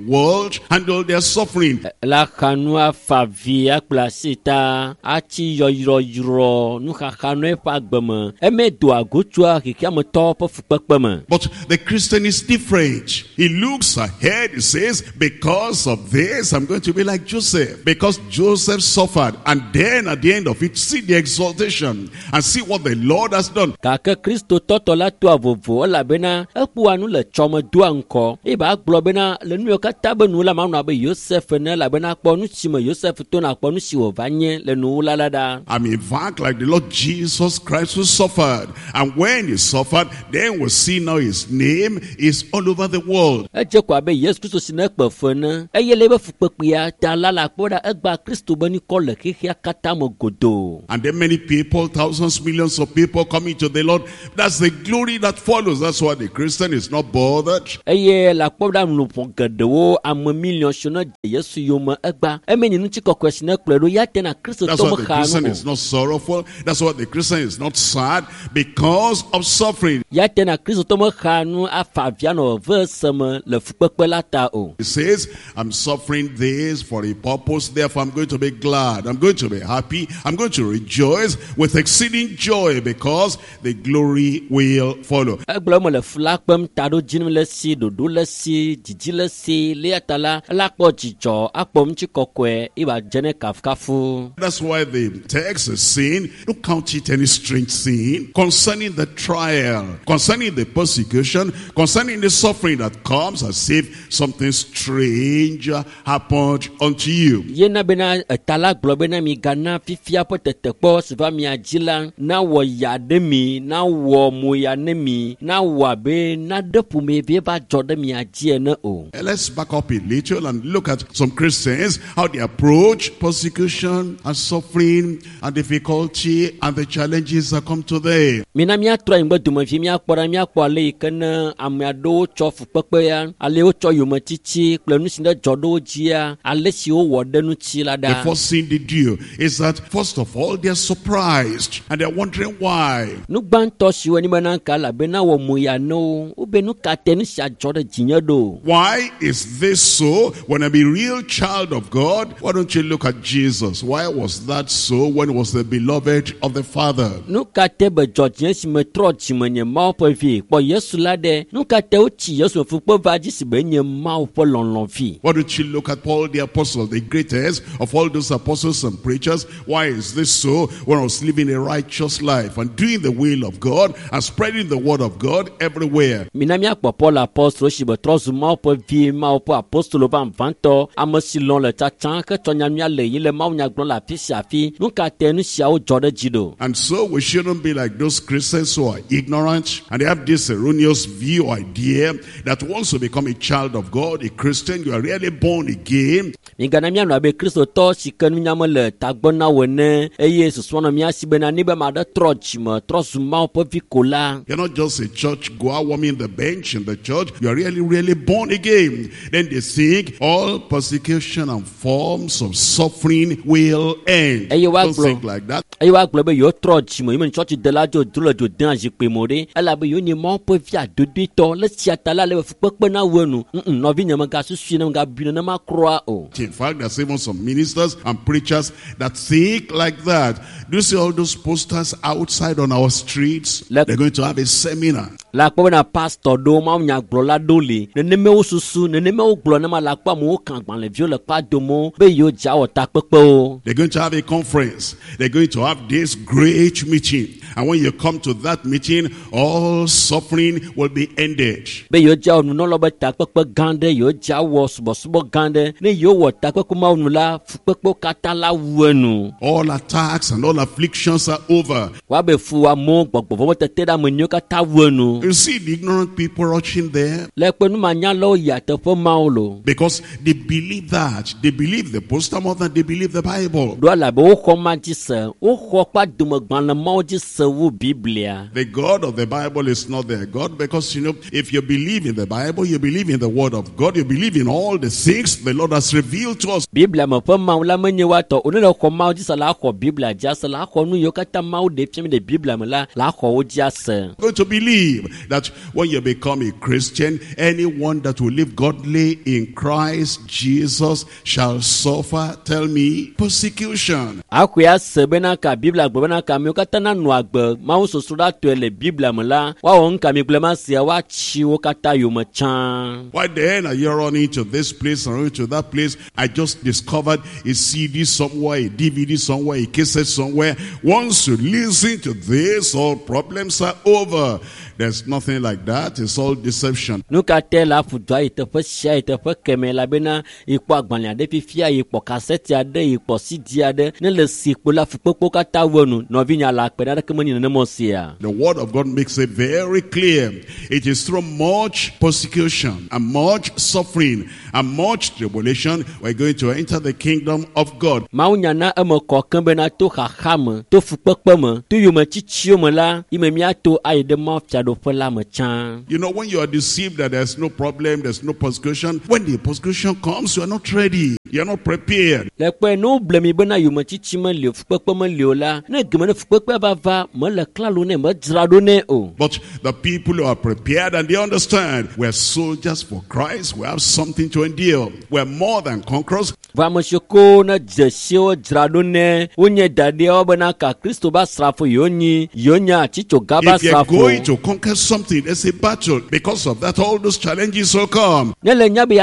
world handle their suffering. La kanua favia plasita achi yoyro yro nu kakano pa gbeme eme do agotua kikiam top fukpekpeme. But the Christian is different. He looks ahead. He says, because of this, I'm going to be like Joseph. Because Joseph suffered. And then at the end of it, see the exaltation and see what the Lord has done. Kaka Kristo toto la tu avovo la bena epu anu le chome du anko. Iba glo bena le nu ka tabenu la manu abe Joseph ne la bena kpo nu chime Joseph to na kpo nu si o vanye le nu la la da. I mean, in fact, like the Lord Jesus Christ who suffered. And when he suffered, then we see now his name is all over the world. Eje kwa be Yesu Kristo sine kpe fene. Eye lebe fukpekpia ta la la kpo da egba Kristo beni ko le kihia kata mo godo. And then many people, thousands, millions of people coming to the Lord. That's the glory that follows. That's why the Christian is not bothered. Eye la kpo da mlupon gedewo am million shona Yesu yoma egba. Eme ni nchi kokwe sine kple do ya tena Kristo That's to why mo the Christian khanu. is not sorrowful. That's why the Christian is not sad because of suffering. Ya tena Kristo to mo khanu afavia no verse me le fukpekpe la ta o. He says, I'm suffering this for a purpose, therefore I'm going to be glad. I'm going to be happy. I'm going to rejoice with exceeding joy because the glory will follow. Eglo mo le flakpem ta do jinu le si do do le si jiji le si le atala la kpo jijo akpom chi kokwe iba jene kafkafu. That's why the text is saying, don't count it any strange sin concerning the trial, concerning the persecution, concerning the suffering that comes as if something strange happened unto you. Yena bena tala glo bena mi gana fifia potete kpo siva mi ajila na wo yade mi na wo mo ya ne mi na wo be na depu me be ba jode mi aje na o. Let's back up a little and look at some Christians, how they approach persecution and suffering and difficulty and the challenges that come to them. Mina mi atro ngbe dum fi mi akpora mi akpo le kana amado cho fukpekpe ya ale o cho yoma chichi kple nu sinde jodo jia ale si o wo de nu chi la The da. first thing they do is that, first of all, they're surprised and they're wondering why. Nu gbanto si woni bana kala bena wo mu ya no u be nu ka te nu sha jode jinya do. Why is this so? When I'm a real child of God, why don't you look at Jesus? Why was that so when he was the beloved of the Father? Nu ka te be jodje si me tro ji me nye ma po vi po Yesu la de nu ka te o chi Yesu fu po va ji si be nye ma po lonlon vi. Why don't you look at Paul the apostle, the greatest of all those apostles and preachers? Why is this so when I was living a righteous life and doing the will of God and spreading the word of God everywhere? Mina mi akpo Paul apostle si be tro zu ma po vi ma po apostolo ba vanto amasi lon le cha chan ke tonya mi ale yin le ma nya gbon la pi sia fi nu ka te nu sia o jode ji do. And so we shouldn't be like those Christians who are ignorant and they have this erroneous view idea that once you become a child of God, a Christian, you are really born again. Mi gana mi anu abe Kristo to si ken mi nyama le tagbona wene eye suswono mi asibe na nibe ma de tro ji mo tro zu ma po vi kola. You're not just a church goer warming the bench in the church. You are really, really born again. Then they think all persecution and forms of suffering will end. Eye wa Don't glo. think like that. Eye wa glo be yo tro ji mo mi church de la jo dro jo dan ji pe mo de ala be yo ni mo po vi adodo to le si atala le fu pepe na wenu mm no vi nyama ga susu na ga bi na ma kroa o. In fact, there's even some ministers and preachers that think like that. Do you see all those posters outside on our streets? Let- They're going to have a seminar. La kpo na pastor do ma nya glo la do le ne ne me o susu ne ne me o glo na ma la kpa mo kan gban le vi o le pa do mo be yo ja o ta pepe o. They're going to have a conference. They're going to have this great meeting. And when you come to that meeting, all suffering will be ended. Be yo ja onu no lo be ta pepe gande yo ja wo subo subo gande ne yo wo ta pepe ma onu la fu pepe kata la wenu. All attacks and all afflictions are over. Wa be fu wa mo gbogbo fo te te da mo nyo kata wenu. You see the ignorant people rushing there Le pe nu ma nya lo ya te fo ma o lo. because they believe that. They believe the poster more than they believe the Bible. Do la be o ko ma ji se o ko pa dumo gban le ma o ji se sewu Biblia. The God of the Bible is not their God, because, you know, if you believe in the Bible, you believe in the Word of God, you believe in all the things the Lord has revealed to us. Biblia me pe mawu la menye wa to onu le ko mawu ji sa la ko Biblia ja sa la ko nu yo kata mawu de pye de Biblia me la la ko wo ji ase. Going to believe that when you become a Christian, anyone that will live godly in Christ Jesus shall suffer, tell me, persecution. Akuya sebena ka Biblia gbona ka mi kata na nu agbe mawu soso da to le Biblia me la wa won ka mi glema sia wa chi wo kata yo me chan. Why then are you running to this place and running to that place? I just discovered a C D somewhere, a D V D somewhere, a cassette somewhere. Once you listen to this, all problems are over. There's nothing like that. It's all deception. Nuka tela fudwa ite fe sia ite fe keme la bena ipo agbanle ade fifia ipo cassette ade ipo C D ade ne le sipo la fukpo kata wonu no vinya la pe na kemani ne mo sia. The word of God makes it very clear. It is through much persecution and much suffering and much tribulation we're going to enter the kingdom of God. Maunya na emo ko kembe na to khama to fukpo me to yuma chichio me la imemia to aide mo fia. You know, when you are deceived that there's no problem, there's no persecution, when the persecution comes, you are not ready. You are not prepared. But the people who are prepared and they understand, we're soldiers for Christ, we have something to endure. We're more than conquerors. If you're going to conquer something, there's a battle. Because of that, all those challenges will come. But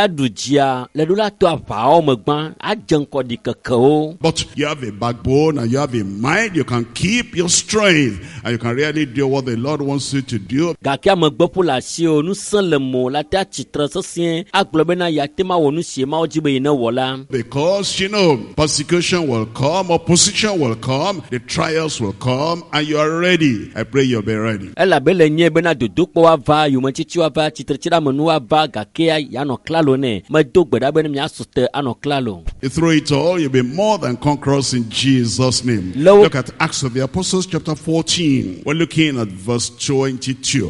you have a backbone and you have a mind, you can keep your strength and you can really do what the Lord wants you to do. Because, you know, persecution will come, opposition will come, the trials will come, and you are ready. I pray you'll be ready. Through it all, you'll be more than conquerors in Jesus' name. Look at Acts of the Apostles chapter fourteen. We're looking at verse twenty-two.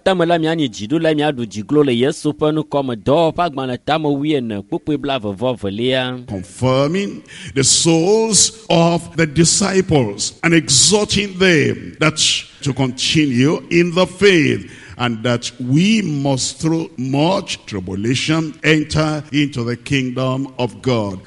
Confirming the souls of the disciples and exhorting them that to continue in the faith, and that we must through much tribulation enter into the kingdom of God.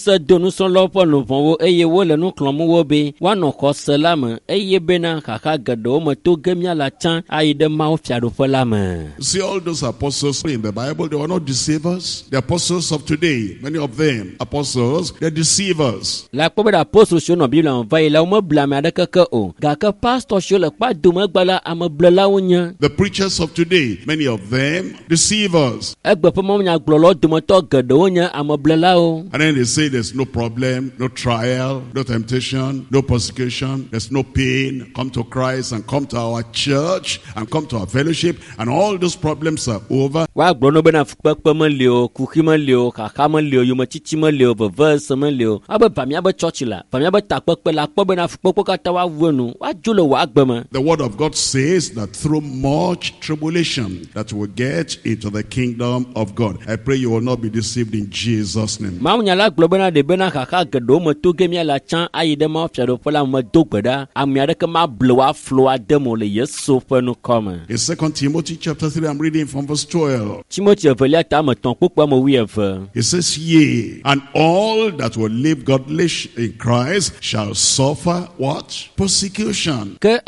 See, all those apostles in the Bible, they were not deceivers. The apostles of today, many of them, apostles, they're deceivers. The preachers of today, many of them, deceivers. And then they say there's no problem, no trial, no temptation, no persecution, there's no pain. Come to Christ and come to our church and come to our fellowship, and all those problems are over. The word of God says that through much tribulation that will get into the kingdom of God. I pray you will not be deceived in Jesus' name. In Second Timothy chapter three, I'm reading from verse twelve. It says, yea, and all that will live godly in Christ shall suffer what? Persecution. That's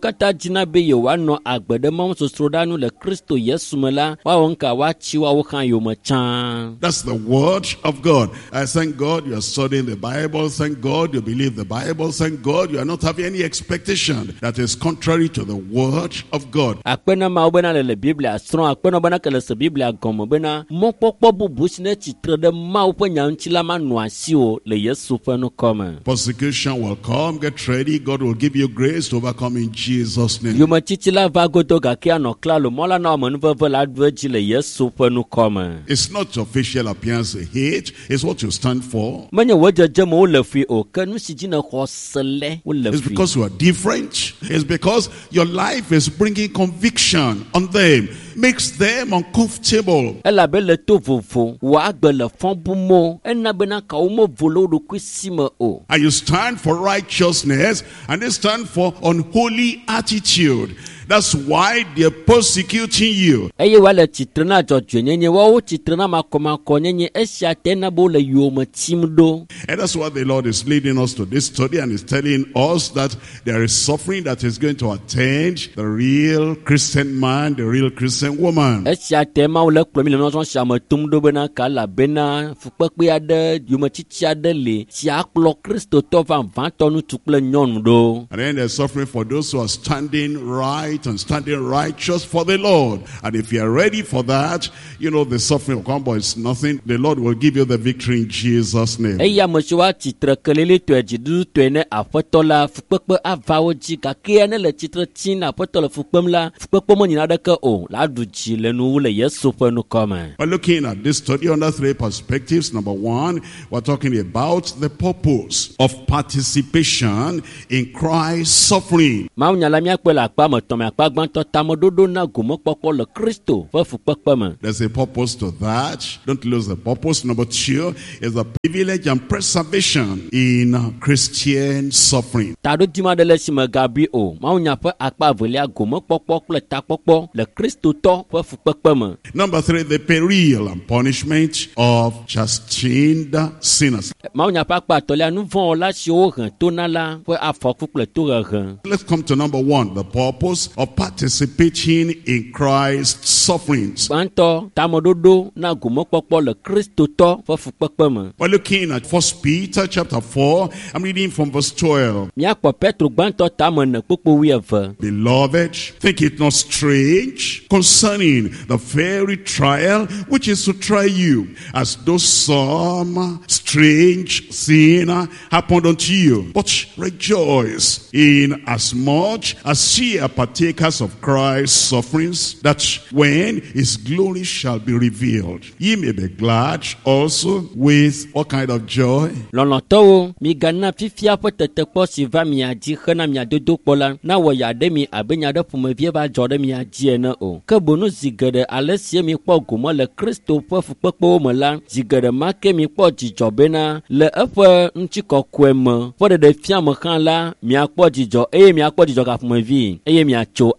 the word of God. I thank God you are studying the Bible. Thank God you believe the Bible. Thank God you are not having any expectation that is contrary to the word of God. Persecution will come. Get ready. God will give you grace to overcome in Jesus' name. no klalo mola na mo nveve la dweji le Yesu pe nu kome. It's not your facial appearance they hate, it's what you stand for. Manye wojeje mo le fi o ke nu si jina ko sele wo le It's fi. because you are different. It's because your life is bringing conviction on them, makes them uncomfortable. Ela be le to vovo wa gbe le fon bu mo ena be na ka o mo volo do kwisime o. And you stand for righteousness, and they stand for unholy attitude. That's why they're persecuting you. Eye wale titrena jojo nyenye wa o titrena makoma ko nyenye esia tena bo le yoma timdo. And that's why the Lord is leading us to this study, and is telling us that there is suffering that is going to attend the real Christian man, the real Christian woman. Esia tema o le kplomi le no so shama tumdo bena kala bena fukpekpe ade yoma chichi ade le si akplo Kristo to van vanto nu tukple nyonu do. And then there's suffering for those who are standing right and standing righteous for the Lord. And if you are ready for that, you know the suffering will come, but it's nothing. The Lord will give you the victory in Jesus' name. Eya moswa titre kelele to ejidu to ene afotola fukpekpe avawo ji ka ke ene le titre tin afotola fukpem la fukpekpe mo nyina de ke o la du ji le nu le Yesu pe nu kome. We're looking at this study under three perspectives. Number one, we're talking about the purpose of participation in Christ's suffering. Ma nyala mi akpe la pa mo to me akpa gbanto tamododo na gomo popo le Kristo fe fukpekpe me. There's a purpose to that. Don't lose the purpose. Number two is the privilege and preservation in Christian suffering. Ta do dima de le sime gabi o. Ma nya fe akpa velia gomo popo kple ta popo le Kristo to fe fukpekpe me. Number three, the peril and punishment of chastened sinners. Ma nya pa akpa tolia nu von la si o ran to na la fe afoku kple to ran. Let's come to number one, the purpose of participating in Christ's sufferings. Banto tamododo na gomo popo le Kristo to fe fukpekpe me. We're looking at First Peter chapter four. I'm reading from verse twelve. Mi akpo Petro gbanto tamone popo wi eve. Beloved, think it not strange concerning the very trial which is to try you, as though some strange sin happened unto you. But rejoice in as much as ye are partakers of Christ's sufferings, that when his glory shall be revealed, ye may be glad also with what kind of joy? Lono to mi gana fifia po tete po si va mi aji khana mi adodo pola na wo ya de mi abenya de fume vie ba jode mi aji ene o ke bonu zigede alesie mi po gomo le Kristo po fukpekpo mo la zigede make mi po jijo bena le efe nchi kokwem po de de fia mo kan la mi akpo jijo e mi akpo jijo ka fume vie e mi acho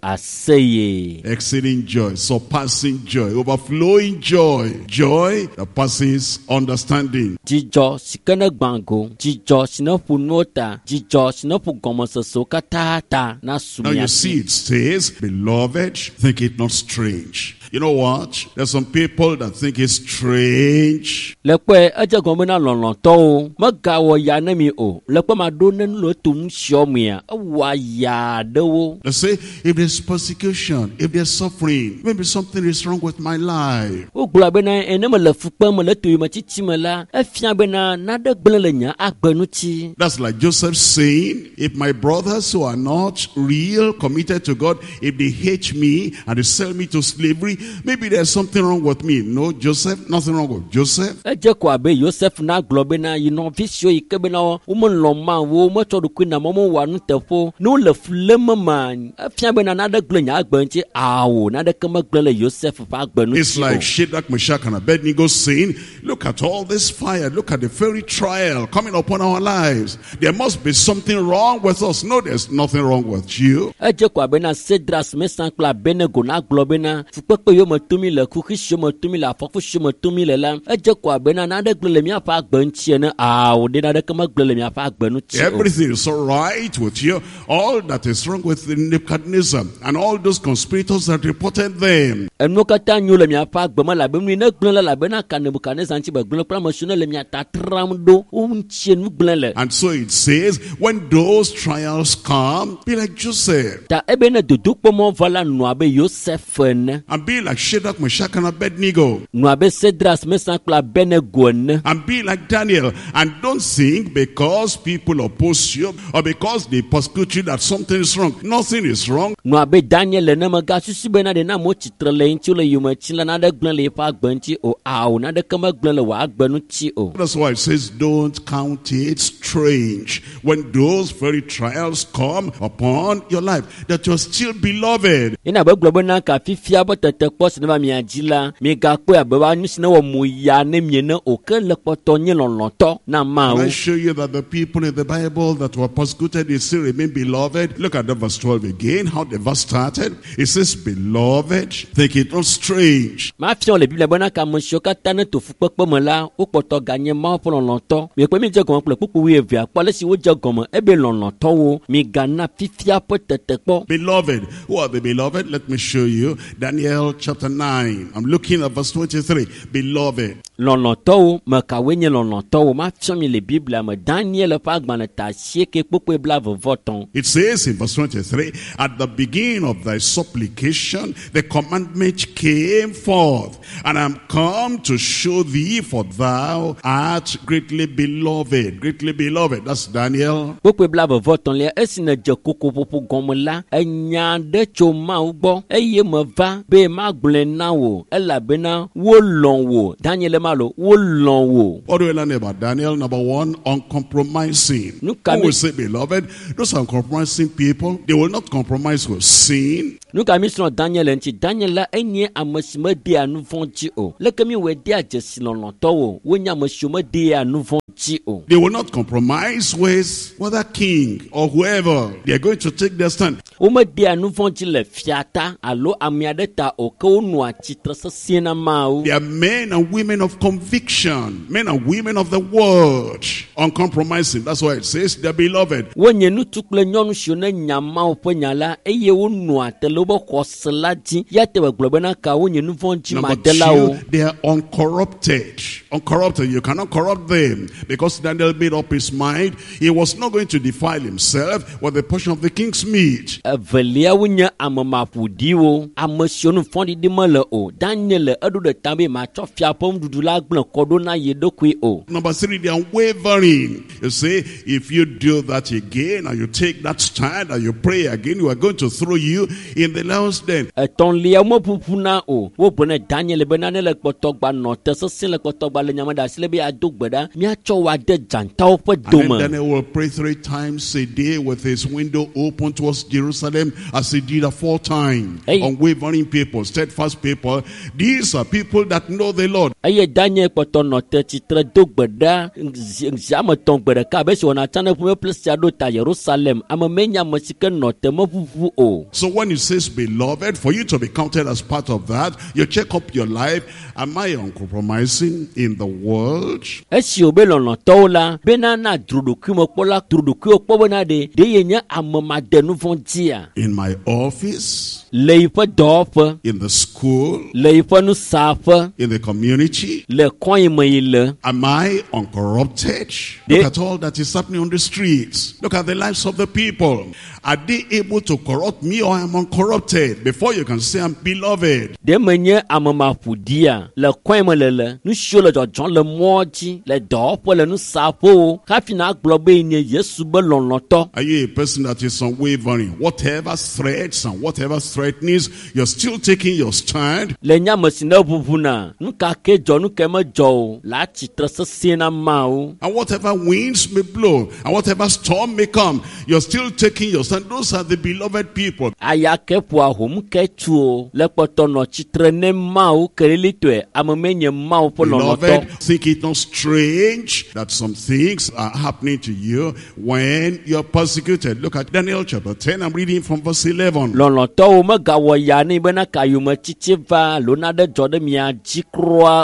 aseye Exceeding joy, surpassing joy, overflowing joy, joy that passes understanding. jijo sikene gbango jijo sinofu nota jijo sinofu gomososo katata na Now sumia. you see it says, beloved, think it not strange. You know what? There's some people that think it's strange. Lekwe eje gombe na lolon to o maga wo ya na mi o lekwe ma do ne lo tum sio mi a wa ya de wo. They say, if there's persecution, if there's suffering, maybe something is wrong with my life. O gula be na ene me le fukpe me le to ma chichi me la e fia be na na de gble le nya agbenu ti. That's like Joseph saying, if my brothers who are not real, committed to God, if they hate me and they sell me to slavery, maybe there's something wrong with me. No, Joseph, nothing wrong with Joseph. Eje ko abe Joseph na glo be na you know visio ike be na o mo lo ma wo mo to do na mo mo wa nu tefo no le flema man e fia be na na de gble nya agben ti awo na de kema gble le Joseph fa agbenu ti. It's like Shadrach, Meshach, and Abednego saying, look at all this fire, look at the very trial coming upon our lives. There must be something wrong with us. No, there's nothing wrong with you. Eje ko abe na Cedras Meshach kla Abednego na glo be na fukpe yo matumi le kukish yo matumi la fofush yo matumi le la eje ko abe na na de gble le mi afa agben ti na awo de na de kema gble le mi afa agbenu ti. Everything is all right with you. All that is wrong with Nebuchadnezzar and all those conspirators that reported them. enu kata nyu le mia pa gbema la be nu ne gblẽ le la be na ka Nebukadnezar nti be gblẽ pra machine le mia tatram do unchi nu gblẽ le. And so it says, when those trials come, be like Joseph. Ta ebe ne dudu kpomo vala nu abe Yosef ne. And be like Shadrach, Meshach, and Abednego. Nu abe Cedras, Meshach, kple Abednego ne. And be like Daniel. And don't think because people oppose you or because they persecute you that something is wrong. Nothing is wrong. Nu abe Daniel ne me ga susu be na de na mo chitre le nti le yume chi le na de gblẽ le fa gbanti o awo na de kema gblẽ le wa gbenu chi o. That's why it says, don't count it strange when those very trials come upon your life, that you're still beloved. Ina be gblɔ be na ka fifia be tete kpɔ se ne va mia dzi la mi ga kpɔ abe wa nu si ne wɔ mo ya ne mie ne o ke le kpɔtɔ nye lɔlɔtɔ na ma Can o. I show you that the people in the Bible that were persecuted, they still remain beloved? Look at the verse twelve again, how the verse started. It says, beloved, think it not strange. Ma fia le Biblia be na ka monsieur kata ne to fukpekpe me la o kpɔtɔ ga nye ma ƒe lɔlɔtɔ. Mi kpe mi dze gɔme kple kpukpu wi evea kpɔ le si wo dze gɔme ebe lɔlɔtɔwo mi ga na fifia ƒe tete kpɔ. Beloved, who are the beloved? Let me show you. Daniel chapter nine. I'm looking at verse twenty-three. Beloved. Lɔlɔtɔwo me kawoe nye lɔlɔtɔwo ma fia mi le Biblia me Daniel ƒe agbalẽ ta asieke kpokpe bla vevɔ tɔn. It says in verse twenty-three, at the beginning of thy supplication, the commandment came forth, and I am come to show thee, for thou art greatly beloved. Greatly beloved. That's Daniel. Kpokpe bla vevɔ tɔn lia esi ne dze koko ƒoƒo gɔme la enya ɖe tso Mawu gbɔ eye me va be ma gblɔe na wo elabena wo lɔ̃ wo Daniel ma lo wo lɔ̃ wo. What do we learn about Daniel? Number one, uncompromising. Who will say beloved? Those uncompromising people, they will not compromise with sin. Nu ka mi srɔ̃ Daniel ŋuti Daniel la enye ame si me dea nu vɔ̃ dzi o. Leke mi wɔ dea dzesi lɔlɔtɔwo wonye ame siwo me dea nu vɔ̃ dzi o. They will not compromise with whether king or whoever. They are going to take their stand. Wo me dea nu vɔ̃ dzi le fiata alo ame aɖe ta o ke wo nɔa tsitre sesĩe na Mawu. They are men and women of conviction, men and women of the word, uncompromising. That's why it says they are beloved. Wonye ŋutsu kple nyɔnu siwo ne nya Mawu ƒe nya la eye wo nɔa te le wobe xɔse la dzi ya te be gblɔ bena ka wonye nu vɔ̃ dzi Number madelawo. two, they are uncorrupted. Uncorrupted. You cannot corrupt them because Daniel made up his mind. He was not going to defile himself with the portion of the king's meat. Evelia wonye ame maƒoɖiwo ame siwo nu vɔ̃ɖiɖi mele o. Daniel le eɖo ɖe ta be matsɔ fia ƒe nuɖuɖu la gblẽ kɔ ɖo na ye ɖokui o. Number three, they are unwavering. You say, if you do that again and you take that stand and you pray again, we are going to throw you in the lion's den. Etɔ̃lia wo meƒuƒuna o. Wo gblɔ ne Daniel bena ne le kpɔtɔgba nɔ te sesẽ le kpɔtɔgba le nyame ɖe asi le be ado gbe ɖa míatsɔ wa de dzantawo ƒe And dome. then Daniel will pray three times a day with his window open towards Jerusalem as he did aforetime. Hey. Unwavering people, steadfast people. These are people that know the Lord. Eye Daniel kpɔtɔ nɔ te tsitre do gbe ɖa zi ame etɔ̃ gbe ɖeka abe si wɔna tsã ƒe ƒe sia ɖo ta Yerusalem. Ame menye ame si ke nɔ te meƒuƒu o. So when it says beloved, for you to be counted as part of that, you check up your life. Am I uncompromising in the world? Esi wo be lɔlɔtɔwo la bena na droɖokui me kpɔ la droɖokui wo kpɔ bena ɖe ɖe ye nye ame made nu vɔ̃ dzia. In my office, Le yiƒe dɔwɔƒe, in the school, le yiƒe nusaƒe, in the community, le kɔ yi me yi le. am I uncorrupted? They- Look at all that is happening on the streets. Look at the lives of the people. Are they able to corrupt me or am I uncorrupted? Before you can say I'm beloved. Ɖe menye ame maƒoɖia le kɔ yi me le le nu siwo le dzɔdzɔm le mɔ dzi le dɔwɔƒe le nusaƒewo hafi na agblɔ be nye Yesu be lɔlɔtɔ. Are you a person that is unwavering? Whatever threats and whatever threatenings, you're still taking your stand. Le nye ame si ne ʋuʋuna nu ka ke dzɔ nu ke medzɔ o le atsitre sesĩe na Mawu. And whatever winds may blow, and whatever storm may come, you're still taking your stand. Those are the beloved people. Aya ke ƒo ahom ke tu o le kpɔtɔ nɔ tsitre ne Mawu kelelitɔe ame menye Mawu ƒe lɔlɔtɔ. Beloved, think it not strange that some things are happening to you when you're persecuted. Look at Daniel chapter ten. I'm reading from verse eleven. Lɔlɔtɔwo megawɔ ya ne bena kayome tsitsi va lo na ɖe dzɔ ɖe mia dzi kroa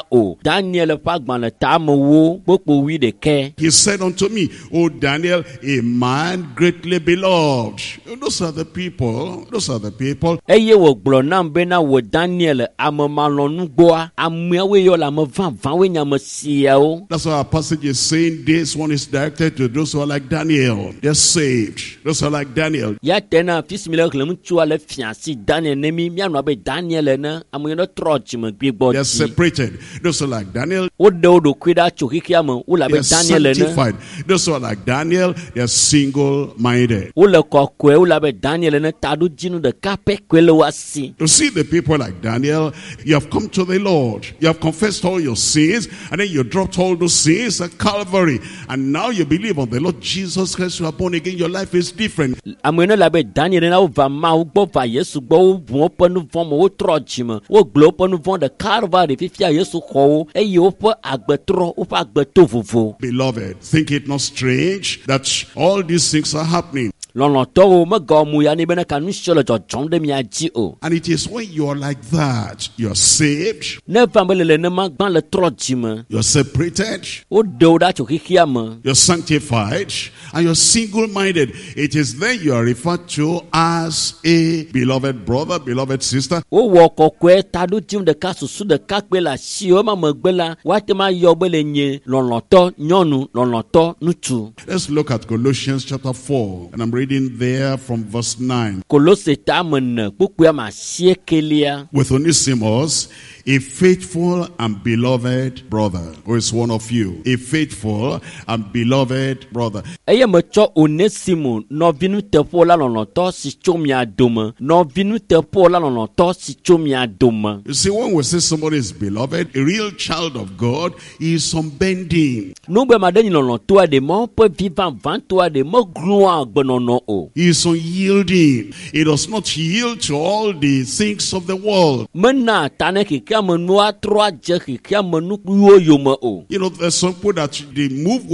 o. Daniel ƒe agbalẽ tame wo kpokpo wi ɖeke. He said unto me, O Daniel, a man greatly beloved. Those are the people. Those are the people. Eye wògblɔ nam bena wò Daniel ame malɔnugboa ameawoe yɔ le ame vavãwoe nye ame siawo. That's why our passage is saying this one is directed to those who are like Daniel. They're saved. Those who are like Daniel. Ya tena fisi mi le xlẽm tso ale fiasi Daniel ne mi mianɔ abe Daniel ene ame yɔ trɔ dzimegbe gbɔ They're dzi. separated. Those who are like Daniel. Woɖe wo ɖokui ɖa tso xixia me wole abe They're Daniel ene. sanctified. Those who are like Daniel, they're single-minded. Wole kɔkɔe wole abe Daniel ene taɖodzinu ɖeka pɛ koe le wo asi. To see the people like Daniel, you have come to the Lord. You have confessed all your sins, and then you dropped all those sins at Calvary. And now you believe on the Lord Jesus Christ. You are born again. Your life is different. Ame ene le abe Daniel ene wova Mawu gbɔ va Yesu gbɔ wobu woƒe nu vɔ me wotrɔ dzime wogblẽ woƒe nu vɔ ɖe Calvary fifia Yesu xɔ wo eye woƒe agbe trɔ woƒe agbe to vovo. Beloved, think it not strange that all these things are happening. Lɔlɔtɔwo megawɔ mu ya ne bena ka nu sio le dzɔdzɔm ɖe mia dzi o. And it is when you are like that, you are saved, Ne va be le nenema gbã le trɔ dzime you are separated, woɖe wo ɖa tso xixia me. you're sanctified, and you're single-minded. It is then you are referred to as a beloved brother, beloved sister. Wowɔ kɔkɔe taɖodzim ɖeka susu ɖeka kpe le asi wo ema megbe la woate ma yɔ be le nye lɔlɔtɔ nyɔnu lɔlɔtɔ ŋutsu. Let's look at Colossians chapter four, and I'm reading there from verse nine. Kolose tame ne kpukpua ma asiekelia. With Onesimus, a faithful and beloved brother, who is one of you, a faithful and beloved brother. Eye metsɔ Onesimo nɔvinu teƒo la lɔlɔtɔ si tso mia dome. Nɔvinu teƒo la lɔlɔtɔ si tso mia dome. You see, when we say somebody is beloved, a real child of God, he is unbending. Nugbe ma ɖe nyi lɔlɔtɔa ɖe ma ƒe vi vavãtɔa ɖe meglɔa agbenɔnɔ o. He is unyielding. He does not yield to all the things of the world. Mena ta ne xexea me nua trɔ adze xexea me nukuwo yome o. You know, there's some people that they move